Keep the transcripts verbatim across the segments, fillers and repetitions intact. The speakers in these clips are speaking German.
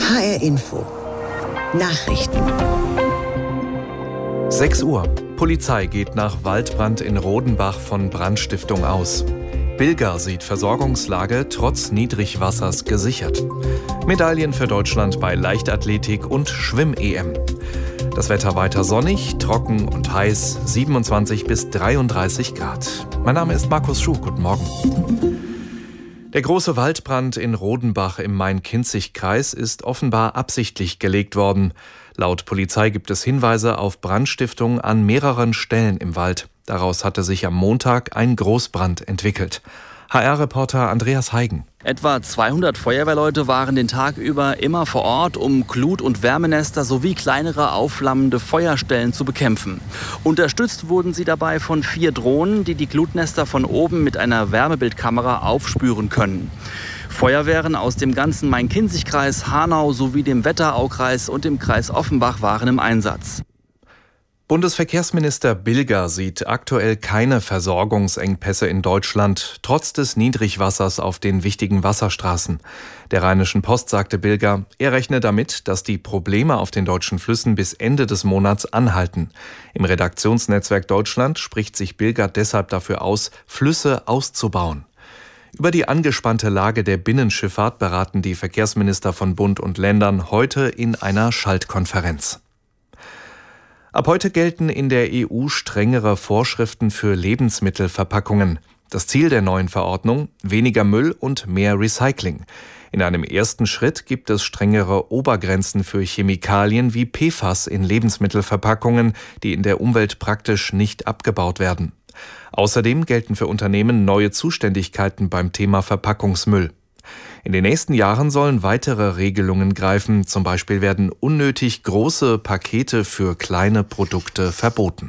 H R Info. Nachrichten. sechs Uhr. Polizei geht nach Waldbrand in Rodenbach von Brandstiftung aus. Bilger sieht Versorgungslage trotz Niedrigwassers gesichert. Medaillen für Deutschland bei Leichtathletik und Schwimm-E M. Das Wetter weiter sonnig, trocken und heiß, siebenundzwanzig bis dreiunddreißig Grad. Mein Name ist Markus Schuh, guten Morgen. Der große Waldbrand in Rodenbach im Main-Kinzig-Kreis ist offenbar absichtlich gelegt worden. Laut Polizei gibt es Hinweise auf Brandstiftung an mehreren Stellen im Wald. Daraus hatte sich am Montag ein Großbrand entwickelt. H R-Reporter Andreas Heigen. Etwa zweihundert Feuerwehrleute waren den Tag über immer vor Ort, um Glut- und Wärmenester sowie kleinere aufflammende Feuerstellen zu bekämpfen. Unterstützt wurden sie dabei von vier Drohnen, die die Glutnester von oben mit einer Wärmebildkamera aufspüren können. Feuerwehren aus dem ganzen Main-Kinzig-Kreis, Hanau sowie dem Wetteraukreis und dem Kreis Offenbach waren im Einsatz. Bundesverkehrsminister Bilger sieht aktuell keine Versorgungsengpässe in Deutschland, trotz des Niedrigwassers auf den wichtigen Wasserstraßen. Der Rheinischen Post sagte Bilger, er rechne damit, dass die Probleme auf den deutschen Flüssen bis Ende des Monats anhalten. Im Redaktionsnetzwerk Deutschland spricht sich Bilger deshalb dafür aus, Flüsse auszubauen. Über die angespannte Lage der Binnenschifffahrt beraten die Verkehrsminister von Bund und Ländern heute in einer Schaltkonferenz. Ab heute gelten in der E U strengere Vorschriften für Lebensmittelverpackungen. Das Ziel der neuen Verordnung: weniger Müll und mehr Recycling. In einem ersten Schritt gibt es strengere Obergrenzen für Chemikalien wie P F A S in Lebensmittelverpackungen, die in der Umwelt praktisch nicht abgebaut werden. Außerdem gelten für Unternehmen neue Zuständigkeiten beim Thema Verpackungsmüll. In den nächsten Jahren sollen weitere Regelungen greifen. Zum Beispiel werden unnötig große Pakete für kleine Produkte verboten.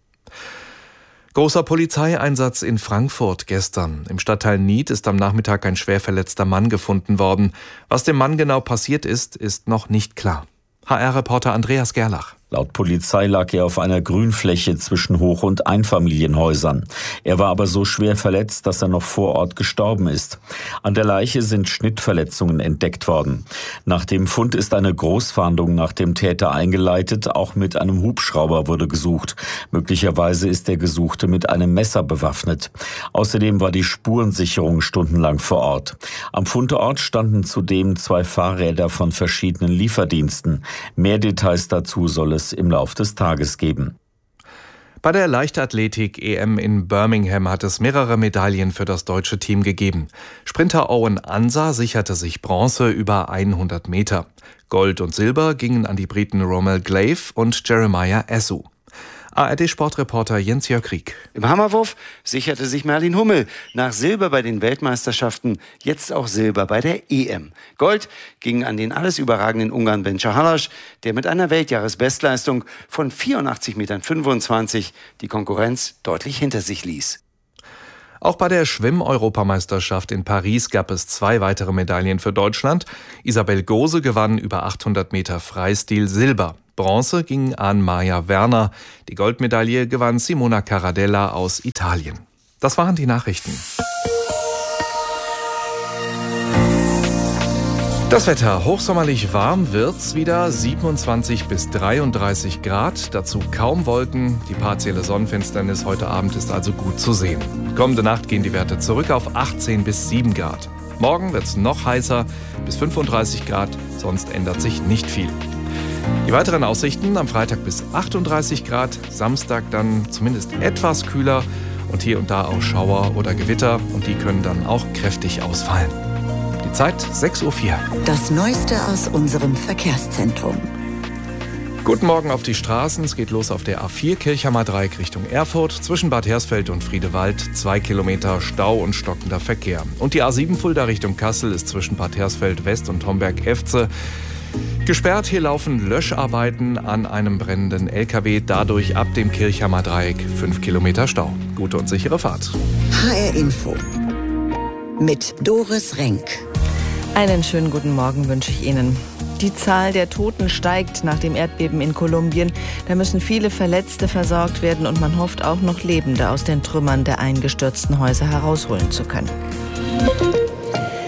Großer Polizeieinsatz in Frankfurt gestern. Im Stadtteil Nied ist am Nachmittag ein schwer verletzter Mann gefunden worden. Was dem Mann genau passiert ist, ist noch nicht klar. H R-Reporter Andreas Gerlach. Laut Polizei lag er auf einer Grünfläche zwischen Hoch- und Einfamilienhäusern. Er war aber so schwer verletzt, dass er noch vor Ort gestorben ist. An der Leiche sind Schnittverletzungen entdeckt worden. Nach dem Fund ist eine Großfahndung nach dem Täter eingeleitet. Auch mit einem Hubschrauber wurde gesucht. Möglicherweise ist der Gesuchte mit einem Messer bewaffnet. Außerdem war die Spurensicherung stundenlang vor Ort. Am Fundort standen zudem zwei Fahrräder von verschiedenen Lieferdiensten. Mehr Details dazu soll es im Lauf des Tages geben. Bei der Leichtathletik-E M in Birmingham hat es mehrere Medaillen für das deutsche Team gegeben. Sprinter Owen Ansa sicherte sich Bronze über hundert Meter. Gold und Silber gingen an die Briten Rommel Glaive und Jeremiah Essu. A R D-Sportreporter Jens-Jörg Rieck. Im Hammerwurf sicherte sich Merlin Hummel nach Silber bei den Weltmeisterschaften jetzt auch Silber bei der E M. Gold ging an den alles überragenden Ungarn Benca Halas, der mit einer Weltjahresbestleistung von vierundachtzig Komma fünfundzwanzig Metern die Konkurrenz deutlich hinter sich ließ. Auch bei der Schwimm-Europameisterschaft in Paris gab es zwei weitere Medaillen für Deutschland. Isabel Gose gewann über achthundert Meter Freistil Silber. Bronze ging an Maja Werner. Die Goldmedaille gewann Simona Caradella aus Italien. Das waren die Nachrichten. Das Wetter: hochsommerlich warm wird's wieder, siebenundzwanzig bis dreiunddreißig Grad, dazu kaum Wolken. Die partielle Sonnenfinsternis heute Abend ist also gut zu sehen. Kommende Nacht gehen die Werte zurück auf achtzehn bis sieben Grad. Morgen wird's noch heißer, bis fünfunddreißig Grad, sonst ändert sich nicht viel. Die weiteren Aussichten: am Freitag bis achtunddreißig Grad, Samstag dann zumindest etwas kühler und hier und da auch Schauer oder Gewitter, und die können dann auch kräftig ausfallen. Die Zeit sechs Uhr vier. Das Neueste aus unserem Verkehrszentrum. Guten Morgen auf die Straßen. Es geht los auf der A vier Kirchhammer Dreieck Richtung Erfurt. Zwischen Bad Hersfeld und Friedewald zwei Kilometer Stau und stockender Verkehr. Und die A sieben Fulda Richtung Kassel ist zwischen Bad Hersfeld West und Homberg-Efze gesperrt. Hier laufen Löscharbeiten an einem brennenden L K W. Dadurch ab dem Kirchhammer Dreieck fünf Kilometer Stau. Gute und sichere Fahrt. H R Info mit Doris Renk. Einen schönen guten Morgen wünsche ich Ihnen. Die Zahl der Toten steigt nach dem Erdbeben in Kolumbien. Da müssen viele Verletzte versorgt werden und man hofft auch noch Lebende aus den Trümmern der eingestürzten Häuser herausholen zu können.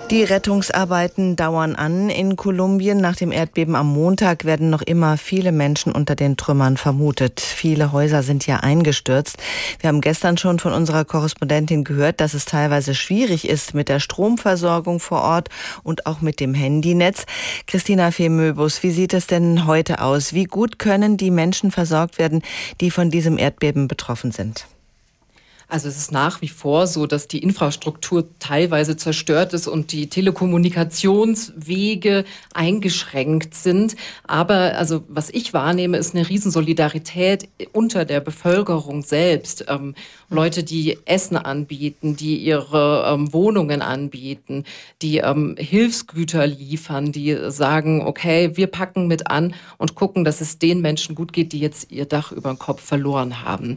Die Rettungsarbeiten dauern an in Kolumbien. Nach dem Erdbeben am Montag werden noch immer viele Menschen unter den Trümmern vermutet. Viele Häuser sind ja eingestürzt. Wir haben gestern schon von unserer Korrespondentin gehört, dass es teilweise schwierig ist mit der Stromversorgung vor Ort und auch mit dem Handynetz. Christina Fehmöbus, wie sieht es denn heute aus? Wie gut können die Menschen versorgt werden, die von diesem Erdbeben betroffen sind? Also es ist nach wie vor so, dass die Infrastruktur teilweise zerstört ist und die Telekommunikationswege eingeschränkt sind. Aber also was ich wahrnehme, ist eine Riesensolidarität unter der Bevölkerung selbst. Ähm, Leute, die Essen anbieten, die ihre ähm, Wohnungen anbieten, die ähm, Hilfsgüter liefern, die sagen, okay, wir packen mit an und gucken, dass es den Menschen gut geht, die jetzt ihr Dach über den Kopf verloren haben.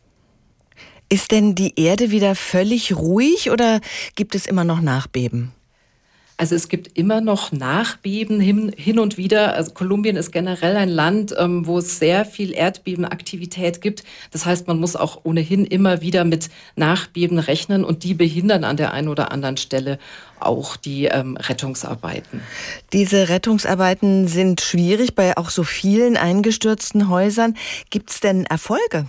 Ist denn die Erde wieder völlig ruhig oder gibt es immer noch Nachbeben? Also es gibt immer noch Nachbeben hin, hin und wieder. Also Kolumbien ist generell ein Land, ähm, wo es sehr viel Erdbebenaktivität gibt. Das heißt, man muss auch ohnehin immer wieder mit Nachbeben rechnen und die behindern an der einen oder anderen Stelle auch die ähm, Rettungsarbeiten. Diese Rettungsarbeiten sind schwierig bei auch so vielen eingestürzten Häusern. Gibt es denn Erfolge?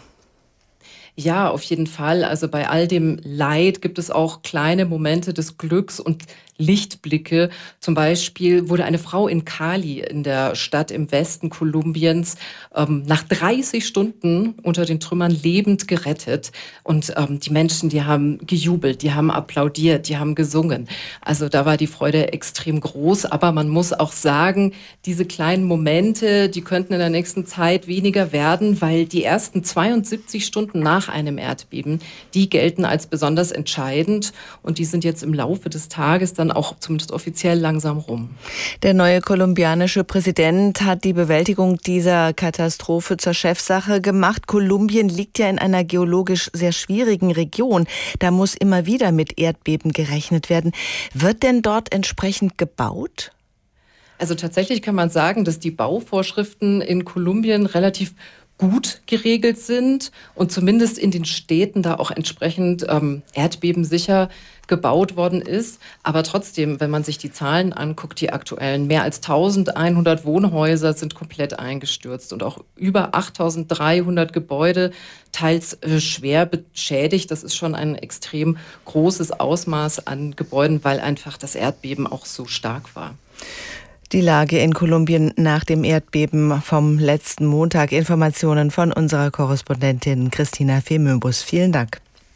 Ja, auf jeden Fall. Also bei all dem Leid gibt es auch kleine Momente des Glücks und Lichtblicke. Zum Beispiel wurde eine Frau in Cali, in der Stadt im Westen Kolumbiens, ähm, nach dreißig Stunden unter den Trümmern lebend gerettet. Und ähm, die Menschen, die haben gejubelt, die haben applaudiert, die haben gesungen. Also da war die Freude extrem groß. Aber man muss auch sagen, diese kleinen Momente, die könnten in der nächsten Zeit weniger werden, weil die ersten zweiundsiebzig Stunden nach einem Erdbeben, die gelten als besonders entscheidend. Und die sind jetzt im Laufe des Tages dann auch zumindest offiziell langsam rum. Der neue kolumbianische Präsident hat die Bewältigung dieser Katastrophe zur Chefsache gemacht. Kolumbien liegt ja in einer geologisch sehr schwierigen Region. Da muss immer wieder mit Erdbeben gerechnet werden. Wird denn dort entsprechend gebaut? Also tatsächlich kann man sagen, dass die Bauvorschriften in Kolumbien relativ gut geregelt sind und zumindest in den Städten da auch entsprechend ähm, erdbebensicher gebaut worden ist. Aber trotzdem, wenn man sich die Zahlen anguckt, die aktuellen, mehr als eintausendeinhundert Wohnhäuser sind komplett eingestürzt und auch über achttausenddreihundert Gebäude, teils äh, schwer beschädigt. Das ist schon ein extrem großes Ausmaß an Gebäuden, weil einfach das Erdbeben auch so stark war. Die Lage in Kolumbien nach dem Erdbeben vom letzten Montag. Informationen von unserer Korrespondentin Christina Fehmöbus. Vielen Dank.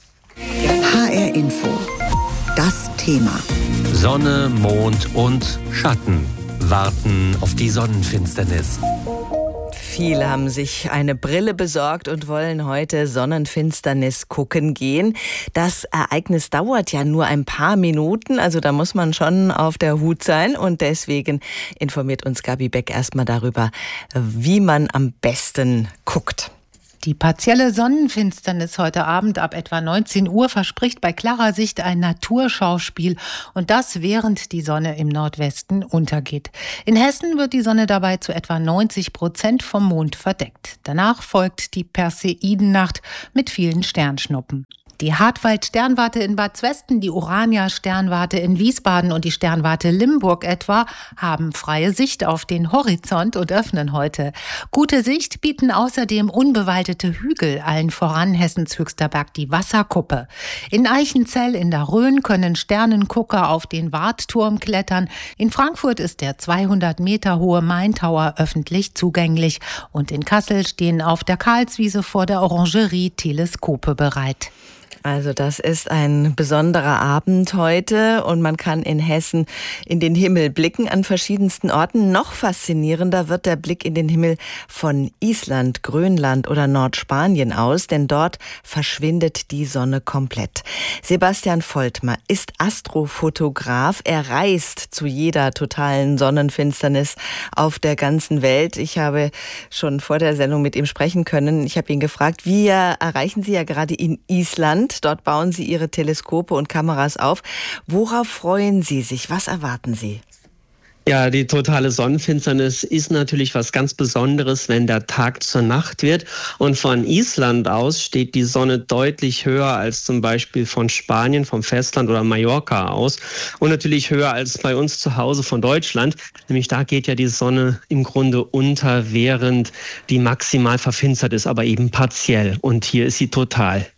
H R Info. Das Thema. Sonne, Mond und Schatten warten auf die Sonnenfinsternis. Viele haben sich eine Brille besorgt und wollen heute Sonnenfinsternis gucken gehen. Das Ereignis dauert ja nur ein paar Minuten, also da muss man schon auf der Hut sein. Und deswegen informiert uns Gabi Beck erstmal darüber, wie man am besten guckt. Die partielle Sonnenfinsternis heute Abend ab etwa neunzehn Uhr verspricht bei klarer Sicht ein Naturschauspiel und das während die Sonne im Nordwesten untergeht. In Hessen wird die Sonne dabei zu etwa neunzig Prozent vom Mond verdeckt. Danach folgt die Perseidennacht mit vielen Sternschnuppen. Die Hartwald-Sternwarte in Bad Zwesten, die Urania-Sternwarte in Wiesbaden und die Sternwarte Limburg etwa haben freie Sicht auf den Horizont und öffnen heute. Gute Sicht bieten außerdem unbewaldete Hügel, allen voran Hessens höchster Berg, die Wasserkuppe. In Eichenzell in der Rhön können Sternengucker auf den Wartturm klettern. In Frankfurt ist der zweihundert Meter hohe Main Tower öffentlich zugänglich. Und in Kassel stehen auf der Karlswiese vor der Orangerie Teleskope bereit. Also das ist ein besonderer Abend heute und man kann in Hessen in den Himmel blicken an verschiedensten Orten. Noch faszinierender wird der Blick in den Himmel von Island, Grönland oder Nordspanien aus, denn dort verschwindet die Sonne komplett. Sebastian Voltmer ist Astrofotograf. Er reist zu jeder totalen Sonnenfinsternis auf der ganzen Welt. Ich habe schon vor der Sendung mit ihm sprechen können. Ich habe ihn gefragt, wie erreichen Sie ja gerade in Island? Dort bauen Sie Ihre Teleskope und Kameras auf. Worauf freuen Sie sich? Was erwarten Sie? Ja, die totale Sonnenfinsternis ist natürlich was ganz Besonderes, wenn der Tag zur Nacht wird. Und von Island aus steht die Sonne deutlich höher als zum Beispiel von Spanien, vom Festland oder Mallorca aus. Und natürlich höher als bei uns zu Hause von Deutschland. Nämlich da geht ja die Sonne im Grunde unter, während die maximal verfinstert ist, aber eben partiell. Und hier ist sie total.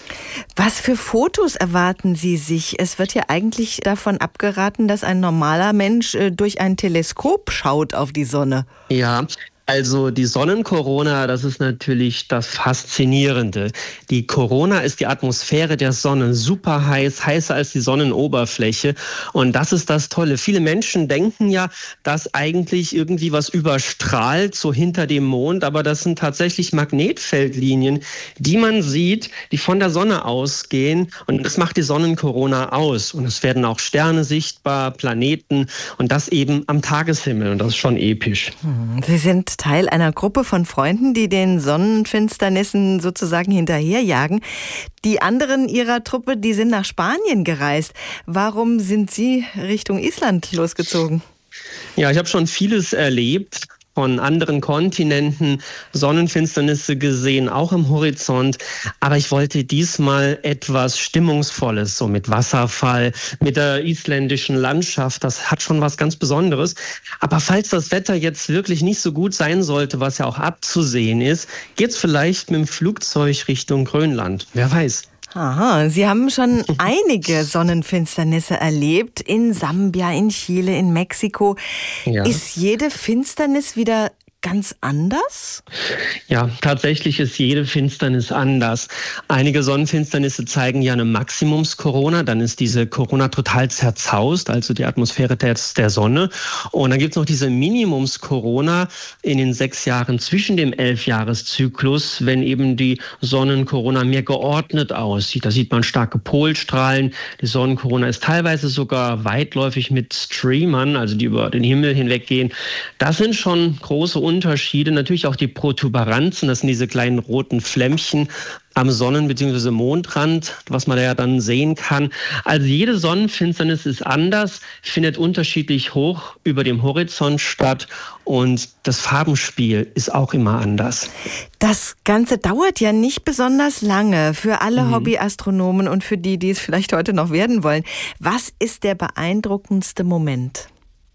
Was für Fotos erwarten Sie sich? Es wird ja eigentlich davon abgeraten, dass ein normaler Mensch durch ein Teleskop schaut auf die Sonne. Ja. Also die Sonnenkorona, das ist natürlich das Faszinierende. Die Korona ist die Atmosphäre der Sonne, super heiß, heißer als die Sonnenoberfläche. Und das ist das Tolle. Viele Menschen denken ja, dass eigentlich irgendwie was überstrahlt, so hinter dem Mond. Aber das sind tatsächlich Magnetfeldlinien, die man sieht, die von der Sonne ausgehen. Und das macht die Sonnenkorona aus. Und es werden auch Sterne sichtbar, Planeten. Und das eben am Tageshimmel. Und das ist schon episch. Sie sind Teil einer Gruppe von Freunden, die den Sonnenfinsternissen sozusagen hinterherjagen. Die anderen ihrer Truppe, die sind nach Spanien gereist. Warum sind Sie Richtung Island losgezogen? Ja, ich habe schon vieles erlebt. Von anderen Kontinenten, Sonnenfinsternisse gesehen, auch am Horizont. Aber ich wollte diesmal etwas Stimmungsvolles, so mit Wasserfall, mit der isländischen Landschaft. Das hat schon was ganz Besonderes. Aber falls das Wetter jetzt wirklich nicht so gut sein sollte, was ja auch abzusehen ist, geht's vielleicht mit dem Flugzeug Richtung Grönland. Wer weiß. Aha, Sie haben schon einige Sonnenfinsternisse erlebt, in Sambia, in Chile, in Mexiko. Ja. Ist jede Finsternis wieder ganz anders? Ja, tatsächlich ist jede Finsternis anders. Einige Sonnenfinsternisse zeigen ja eine Maximums-Corona, dann ist diese Corona total zerzaust, also die Atmosphäre der, der Sonne. Und dann gibt es noch diese Minimums-Corona in den sechs Jahren zwischen dem Elfjahreszyklus, wenn eben die Sonnenkorona mehr geordnet aussieht. Da sieht man starke Polstrahlen. Die Sonnenkorona ist teilweise sogar weitläufig mit Streamern, also die über den Himmel hinweggehen. Das sind schon große Unterschiede. Unterschiede, natürlich auch die Protuberanzen, das sind diese kleinen roten Flämmchen am Sonnen- bzw. Mondrand, was man ja dann sehen kann. Also jede Sonnenfinsternis ist anders, findet unterschiedlich hoch über dem Horizont statt und das Farbenspiel ist auch immer anders. Das Ganze dauert ja nicht besonders lange für alle mhm. Hobbyastronomen und für die, die es vielleicht heute noch werden wollen. Was ist der beeindruckendste Moment?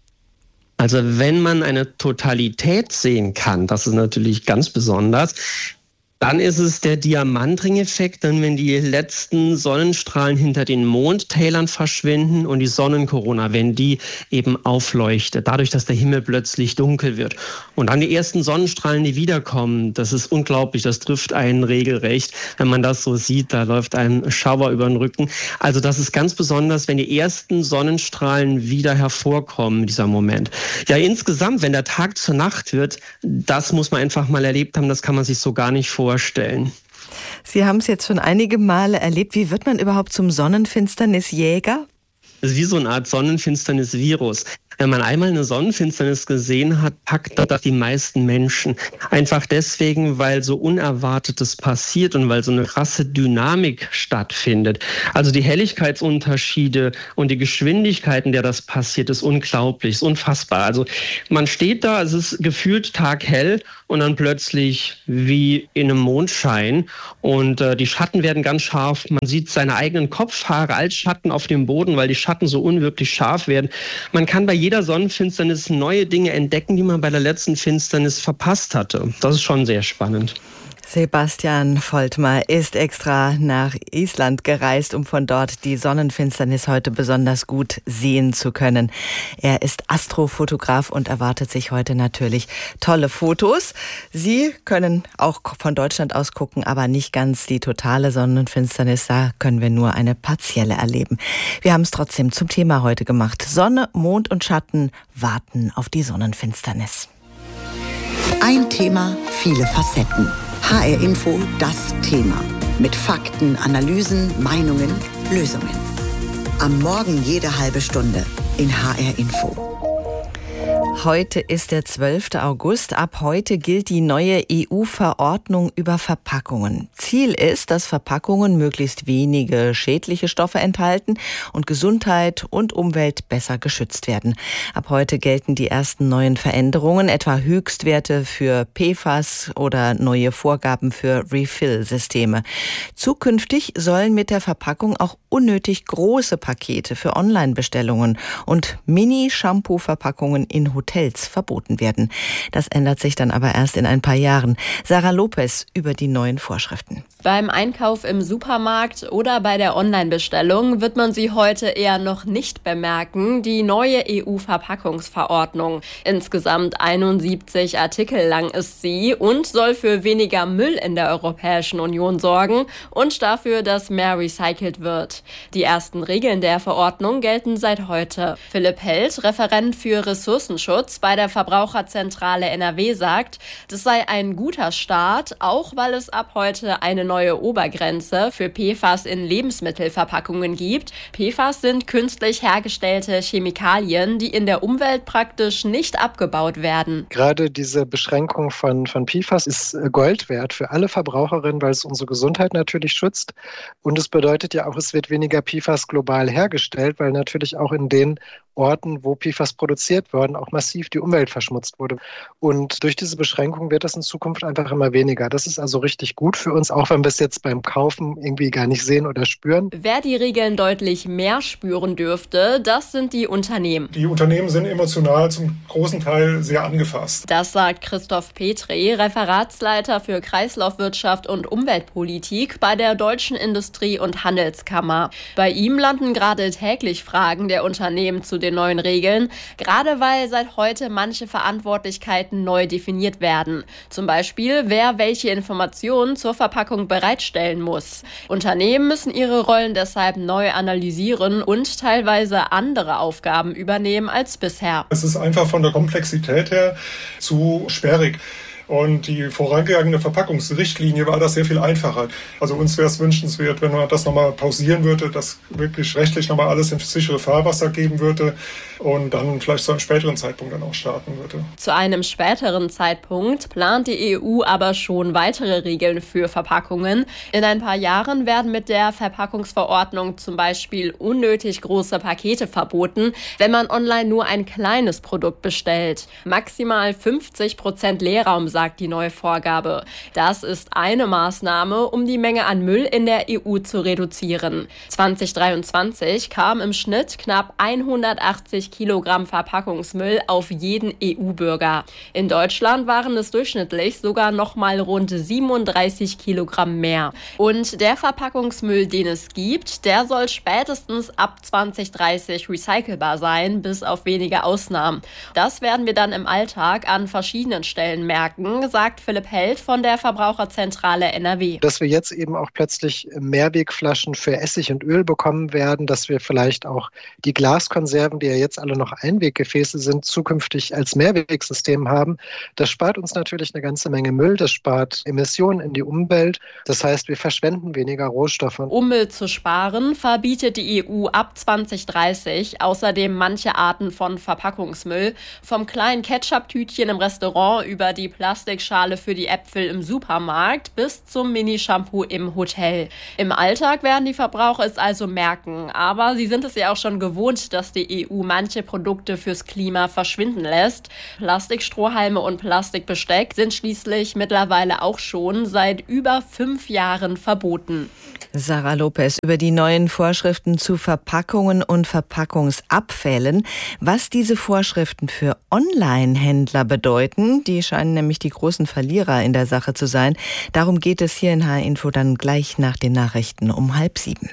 Also wenn man eine Totalität sehen kann, das ist natürlich ganz besonders, dann ist es der Diamantring-Effekt, dann wenn die letzten Sonnenstrahlen hinter den Mondtälern verschwinden und die Sonnenkorona, wenn die eben aufleuchtet, dadurch, dass der Himmel plötzlich dunkel wird. Und dann die ersten Sonnenstrahlen, die wiederkommen, das ist unglaublich, das trifft einen regelrecht. Wenn man das so sieht, da läuft ein Schauer über den Rücken. Also das ist ganz besonders, wenn die ersten Sonnenstrahlen wieder hervorkommen, dieser Moment. Ja, insgesamt, wenn der Tag zur Nacht wird, das muss man einfach mal erlebt haben, das kann man sich so gar nicht vorstellen. Vorstellen. Sie haben es jetzt schon einige Male erlebt. Wie wird man überhaupt zum Sonnenfinsternisjäger? Das ist wie so eine Art Sonnenfinsternis-Virus. Wenn man einmal eine Sonnenfinsternis gesehen hat, packt das die meisten Menschen. Einfach deswegen, weil so Unerwartetes passiert und weil so eine krasse Dynamik stattfindet. Also die Helligkeitsunterschiede und die Geschwindigkeit, in der das passiert, ist unglaublich, ist unfassbar. Also man steht da, es ist gefühlt taghell und dann plötzlich wie in einem Mondschein und äh, die Schatten werden ganz scharf. Man sieht seine eigenen Kopfhaare als Schatten auf dem Boden, weil die Schatten so unwirklich scharf werden. Man kann bei jeder Sonnenfinsternis neue Dinge entdecken, die man bei der letzten Finsternis verpasst hatte. Das ist schon sehr spannend. Sebastian Voltmar ist extra nach Island gereist, um von dort die Sonnenfinsternis heute besonders gut sehen zu können. Er ist Astrofotograf und erwartet sich heute natürlich tolle Fotos. Sie können auch von Deutschland aus gucken, aber nicht ganz die totale Sonnenfinsternis. Da können wir nur eine partielle erleben. Wir haben es trotzdem zum Thema heute gemacht. Sonne, Mond und Schatten warten auf die Sonnenfinsternis. Ein Thema, viele Facetten. H R Info, das Thema. Mit Fakten, Analysen, Meinungen, Lösungen. Am Morgen jede halbe Stunde in H R Info. Heute ist der zwölfte August. Ab heute gilt die neue E U-Verordnung über Verpackungen. Ziel ist, dass Verpackungen möglichst wenige schädliche Stoffe enthalten und Gesundheit und Umwelt besser geschützt werden. Ab heute gelten die ersten neuen Veränderungen, etwa Höchstwerte für P F A S oder neue Vorgaben für Refill-Systeme. Zukünftig sollen mit der Verpackung auch unnötig große Pakete für Online-Bestellungen und Mini-Shampoo-Verpackungen in Hotels verboten werden. Das ändert sich dann aber erst in ein paar Jahren. Sarah Lopez über die neuen Vorschriften. Beim Einkauf im Supermarkt oder bei der Online-Bestellung wird man sie heute eher noch nicht bemerken, die neue E U-Verpackungsverordnung. Insgesamt einundsiebzig Artikel lang ist sie und soll für weniger Müll in der Europäischen Union sorgen und dafür, dass mehr recycelt wird. Die ersten Regeln der Verordnung gelten seit heute. Philipp Held, Referent für Ressourcenschutz bei der Verbraucherzentrale N R W, sagt, das sei ein guter Start, auch weil es ab heute eine neue Obergrenze für P F A S in Lebensmittelverpackungen gibt. P F A S sind künstlich hergestellte Chemikalien, die in der Umwelt praktisch nicht abgebaut werden. Gerade diese Beschränkung von, von P F A S ist Gold wert für alle Verbraucherinnen, weil es unsere Gesundheit natürlich schützt. Und es bedeutet ja auch, es wird weniger P F A S global hergestellt, weil natürlich auch in den Orten, wo P F A S produziert worden, auch massiv die Umwelt verschmutzt wurde. Und durch diese Beschränkung wird das in Zukunft einfach immer weniger. Das ist also richtig gut für uns, auch wenn wir es jetzt beim Kaufen irgendwie gar nicht sehen oder spüren. Wer die Regeln deutlich mehr spüren dürfte, das sind die Unternehmen. Die Unternehmen sind emotional zum großen Teil sehr angefasst. Das sagt Christoph Petri, Referatsleiter für Kreislaufwirtschaft und Umweltpolitik bei der Deutschen Industrie- und Handelskammer. Bei ihm landen gerade täglich Fragen der Unternehmen zu den neuen Regeln, gerade weil seit heute manche Verantwortlichkeiten neu definiert werden. Zum Beispiel, wer welche Informationen zur Verpackung bereitstellen muss. Unternehmen müssen ihre Rollen deshalb neu analysieren und teilweise andere Aufgaben übernehmen als bisher. Es ist einfach von der Komplexität her zu sperrig. Und die vorangegangene Verpackungsrichtlinie war das sehr viel einfacher. Also uns wäre es wünschenswert, wenn man das nochmal pausieren würde, dass wirklich rechtlich nochmal alles ins sichere Fahrwasser geben würde und dann vielleicht zu einem späteren Zeitpunkt dann auch starten würde. Zu einem späteren Zeitpunkt plant die E U aber schon weitere Regeln für Verpackungen. In ein paar Jahren werden mit der Verpackungsverordnung zum Beispiel unnötig große Pakete verboten, wenn man online nur ein kleines Produkt bestellt. Maximal fünfzig Prozent Leerraum, sagt die neue Vorgabe. Das ist eine Maßnahme, um die Menge an Müll in der E U zu reduzieren. zwanzig dreiundzwanzig kam im Schnitt knapp hundertachtzig Kilogramm Verpackungsmüll auf jeden E U-Bürger. In Deutschland waren es durchschnittlich sogar noch mal rund siebenunddreißig Kilogramm mehr. Und der Verpackungsmüll, den es gibt, der soll spätestens ab zwanzig dreißig recycelbar sein, bis auf wenige Ausnahmen. Das werden wir dann im Alltag an verschiedenen Stellen merken, sagt Philipp Held von der Verbraucherzentrale N R W. Dass wir jetzt eben auch plötzlich Mehrwegflaschen für Essig und Öl bekommen werden, dass wir vielleicht auch die Glaskonserven, die ja jetzt alle noch Einweggefäße sind, zukünftig als Mehrwegsystem haben. Das spart uns natürlich eine ganze Menge Müll, das spart Emissionen in die Umwelt. Das heißt, wir verschwenden weniger Rohstoffe. Um Müll zu sparen, verbietet die E U ab zwanzig dreißig außerdem manche Arten von Verpackungsmüll, vom kleinen Ketchup-Tütchen im Restaurant über die Plastikschale für die Äpfel im Supermarkt bis zum Mini-Shampoo im Hotel. Im Alltag werden die Verbraucher es also merken, aber sie sind es ja auch schon gewohnt, dass die E U manche Produkte fürs Klima verschwinden lässt. Plastikstrohhalme und Plastikbesteck sind schließlich mittlerweile auch schon seit über fünf Jahren verboten. Sarah Lopez über die neuen Vorschriften zu Verpackungen und Verpackungsabfällen. Was diese Vorschriften für Online-Händler bedeuten, die scheinen nämlich die großen Verlierer in der Sache zu sein. Darum geht es hier in H R-Info dann gleich nach den Nachrichten um halb sieben.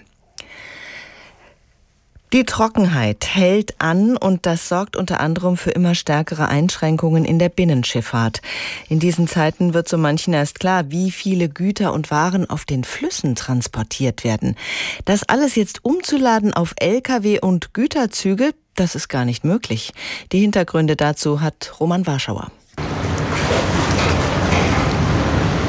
Die Trockenheit hält an und das sorgt unter anderem für immer stärkere Einschränkungen in der Binnenschifffahrt. In diesen Zeiten wird so manchen erst klar, wie viele Güter und Waren auf den Flüssen transportiert werden. Das alles jetzt umzuladen auf L K W und Güterzüge, das ist gar nicht möglich. Die Hintergründe dazu hat Roman Warschauer.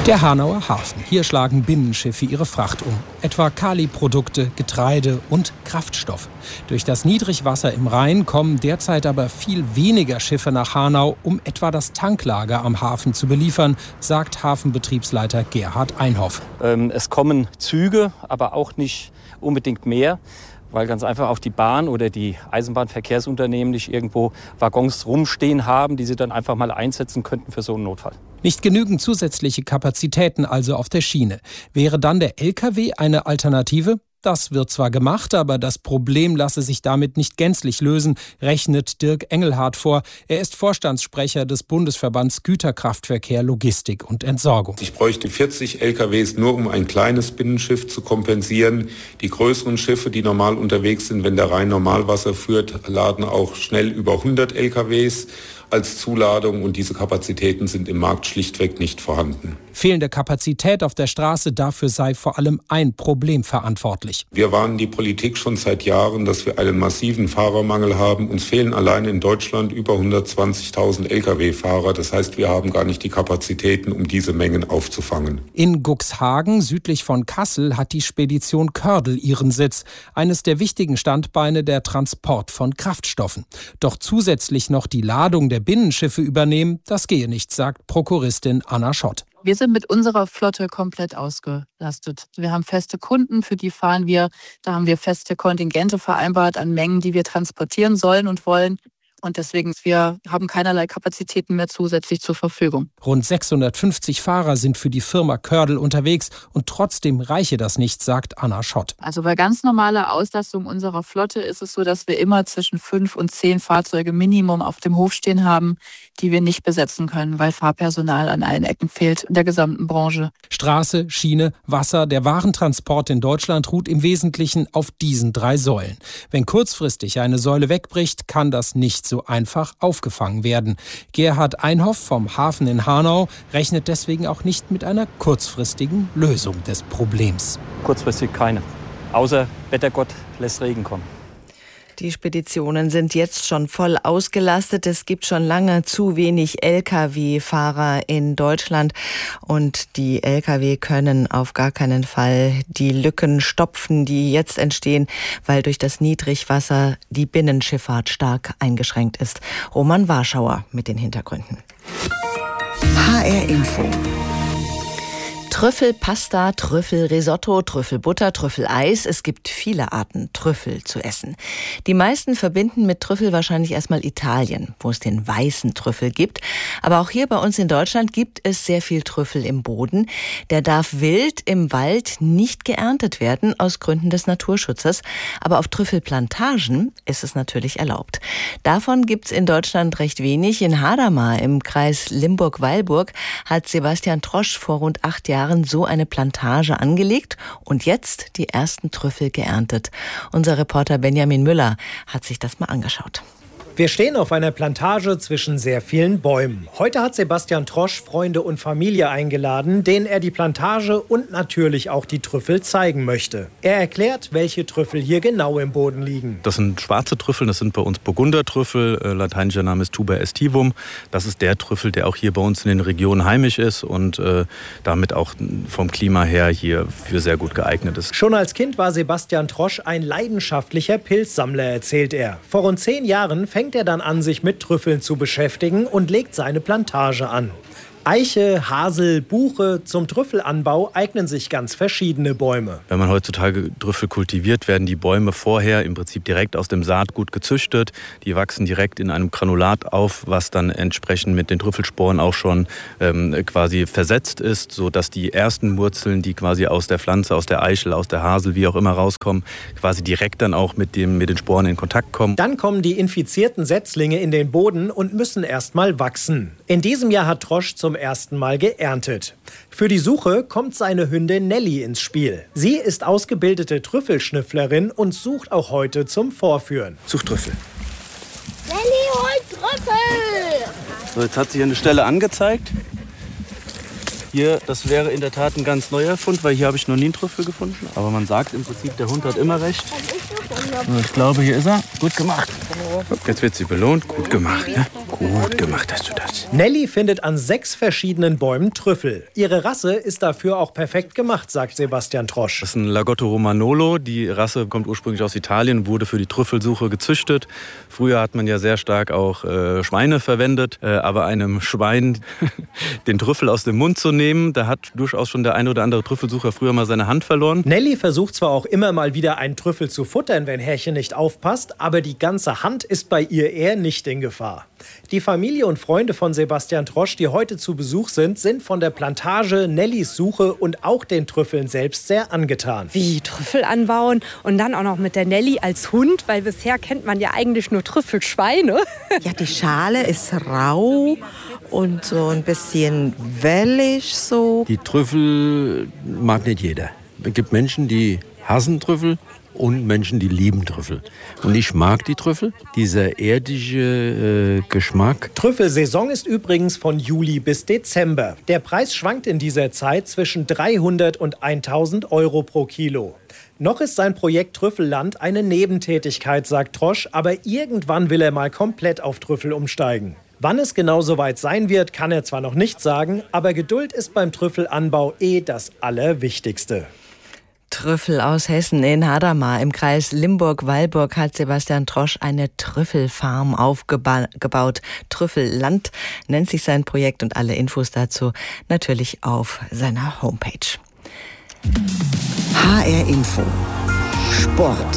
Der Hanauer Hafen. Hier schlagen Binnenschiffe ihre Fracht um. Etwa Kaliprodukte, Getreide und Kraftstoffe. Durch das Niedrigwasser im Rhein kommen derzeit aber viel weniger Schiffe nach Hanau, um etwa das Tanklager am Hafen zu beliefern, sagt Hafenbetriebsleiter Gerhard Einhoff. Ähm, es kommen Züge, aber auch nicht unbedingt mehr, weil ganz einfach auch die Bahn oder die Eisenbahnverkehrsunternehmen nicht irgendwo Waggons rumstehen haben, die sie dann einfach mal einsetzen könnten für so einen Notfall. Nicht genügend zusätzliche Kapazitäten also auf der Schiene. Wäre dann der L K W eine Alternative? Das wird zwar gemacht, aber das Problem lasse sich damit nicht gänzlich lösen, rechnet Dirk Engelhardt vor. Er ist Vorstandssprecher des Bundesverbands Güterkraftverkehr, Logistik und Entsorgung. Ich bräuchte vierzig L K Ws nur, um ein kleines Binnenschiff zu kompensieren. Die größeren Schiffe, die normal unterwegs sind, wenn der Rhein Normalwasser führt, laden auch schnell über hundert L K Ws als Zuladung und diese Kapazitäten sind im Markt schlichtweg nicht vorhanden. Fehlende Kapazität auf der Straße, dafür sei vor allem ein Problem verantwortlich. Wir warnen die Politik schon seit Jahren, dass wir einen massiven Fahrermangel haben. Uns fehlen allein in Deutschland über hundertzwanzigtausend L K W-Fahrer. Das heißt, wir haben gar nicht die Kapazitäten, um diese Mengen aufzufangen. In Cuxhagen, südlich von Kassel, hat die Spedition Kördel ihren Sitz. Eines der wichtigen Standbeine der Transport von Kraftstoffen. Doch zusätzlich noch die Ladung der Binnenschiffe übernehmen, das gehe nicht, sagt Prokuristin Anna Schott. Wir sind mit unserer Flotte komplett ausgelastet. Wir haben feste Kunden, für die fahren wir. Da haben wir feste Kontingente vereinbart an Mengen, die wir transportieren sollen und wollen. Und deswegen, wir haben keinerlei Kapazitäten mehr zusätzlich zur Verfügung. Rund sechshundertfünfzig Fahrer sind für die Firma Kördel unterwegs und trotzdem reiche das nicht, sagt Anna Schott. Also bei ganz normaler Auslastung unserer Flotte ist es so, dass wir immer zwischen fünf und zehn Fahrzeuge Minimum auf dem Hof stehen haben, die wir nicht besetzen können, weil Fahrpersonal an allen Ecken fehlt in der gesamten Branche. Straße, Schiene, Wasser, der Warentransport in Deutschland ruht im Wesentlichen auf diesen drei Säulen. Wenn kurzfristig eine Säule wegbricht, kann das nicht so einfach aufgefangen werden. Gerhard Einhoff vom Hafen in Hanau rechnet deswegen auch nicht mit einer kurzfristigen Lösung des Problems. Kurzfristig keine. Außer Wettergott lässt Regen kommen. Die Speditionen sind jetzt schon voll ausgelastet. Es gibt schon lange zu wenig L K W-Fahrer in Deutschland. Und die L K W können auf gar keinen Fall die Lücken stopfen, die jetzt entstehen, weil durch das Niedrigwasser die Binnenschifffahrt stark eingeschränkt ist. Roman Warschauer mit den Hintergründen. H R Info. Trüffelpasta, Trüffelrisotto, Trüffelbutter, Trüffeleis. Es gibt viele Arten, Trüffel zu essen. Die meisten verbinden mit Trüffel wahrscheinlich erstmal Italien, wo es den weißen Trüffel gibt. Aber auch hier bei uns in Deutschland gibt es sehr viel Trüffel im Boden. Der darf wild im Wald nicht geerntet werden, aus Gründen des Naturschutzes. Aber auf Trüffelplantagen ist es natürlich erlaubt. Davon gibt's in Deutschland recht wenig. In Hadamar im Kreis Limburg-Weilburg hat Sebastian Trosch vor rund acht Jahren so eine Plantage angelegt und jetzt die ersten Trüffel geerntet. Unser Reporter Benjamin Müller hat sich das mal angeschaut. Wir stehen auf einer Plantage zwischen sehr vielen Bäumen. Heute hat Sebastian Trosch Freunde und Familie eingeladen, denen er die Plantage und natürlich auch die Trüffel zeigen möchte. Er erklärt, welche Trüffel hier genau im Boden liegen. Das sind schwarze Trüffel, das sind bei uns Burgundertrüffel, äh, lateinischer Name ist Tuber aestivum. Das ist der Trüffel, der auch hier bei uns in den Regionen heimisch ist und äh, damit auch vom Klima her hier für sehr gut geeignet ist. Schon als Kind war Sebastian Trosch ein leidenschaftlicher Pilzsammler, erzählt er. Vor rund zehn Jahren fängt er dann an, sich mit Trüffeln zu beschäftigen und legt seine Plantage an. Eiche, Hasel, Buche, zum Trüffelanbau eignen sich ganz verschiedene Bäume. Wenn man heutzutage Trüffel kultiviert, werden die Bäume vorher im Prinzip direkt aus dem Saatgut gezüchtet. Die wachsen direkt in einem Granulat auf, was dann entsprechend mit den Trüffelsporen auch schon ähm, quasi versetzt ist, sodass die ersten Wurzeln, die quasi aus der Pflanze, aus der Eichel, aus der Hasel, wie auch immer rauskommen, quasi direkt dann auch mit, dem, mit den Sporen in Kontakt kommen. Dann kommen die infizierten Setzlinge in den Boden und müssen erst mal wachsen. In diesem Jahr hat Trosch zum ersten Mal geerntet. Für die Suche kommt seine Hündin Nelly ins Spiel. Sie ist ausgebildete Trüffelschnüfflerin und sucht auch heute zum Vorführen. Sucht Trüffel. Nelly holt Trüffel! So, jetzt hat sich eine Stelle angezeigt. Hier, das wäre in der Tat ein ganz neuer Fund, weil hier habe ich noch nie einen Trüffel gefunden. Aber man sagt im Prinzip, der Hund hat immer recht. Ich glaube, hier ist er. Gut gemacht. Jetzt wird sie belohnt. Gut gemacht. Ne? Gut gemacht hast du das. Nelly findet an sechs verschiedenen Bäumen Trüffel. Ihre Rasse ist dafür auch perfekt gemacht, sagt Sebastian Trosch. Das ist ein Lagotto Romagnolo. Die Rasse kommt ursprünglich aus Italien, wurde für die Trüffelsuche gezüchtet. Früher hat man ja sehr stark auch äh, Schweine verwendet. Äh, aber einem Schwein den Trüffel aus dem Mund zu nehmen, da hat durchaus schon der ein oder andere Trüffelsucher früher mal seine Hand verloren. Nelly versucht zwar auch immer mal wieder einen Trüffel zu futtern, wenn Herrchen nicht aufpasst, aber die ganze Hand ist bei ihr eher nicht in Gefahr. Die Familie und Freunde von Sebastian Trosch, die heute zu Besuch sind, sind von der Plantage, Nellys Suche und auch den Trüffeln selbst sehr angetan. Wie Trüffel anbauen und dann auch noch mit der Nelly als Hund, weil bisher kennt man ja eigentlich nur Trüffelschweine. Ja, die Schale ist rau und so ein bisschen wellig so. Die Trüffel mag nicht jeder. Es gibt Menschen, die hassen Trüffel und Menschen, die lieben Trüffel. Und ich mag die Trüffel, dieser erdige äh, Geschmack. Trüffelsaison ist übrigens von Juli bis Dezember. Der Preis schwankt in dieser Zeit zwischen dreihundert und tausend Euro pro Kilo. Noch ist sein Projekt Trüffelland eine Nebentätigkeit, sagt Trosch, aber irgendwann will er mal komplett auf Trüffel umsteigen. Wann es genau soweit sein wird, kann er zwar noch nicht sagen, aber Geduld ist beim Trüffelanbau eh das Allerwichtigste. Trüffel aus Hessen in Hadamar im Kreis Limburg-Weilburg hat Sebastian Trosch eine Trüffelfarm aufgebaut. Trüffelland nennt sich sein Projekt und alle Infos dazu natürlich auf seiner Homepage. H R Info Sport.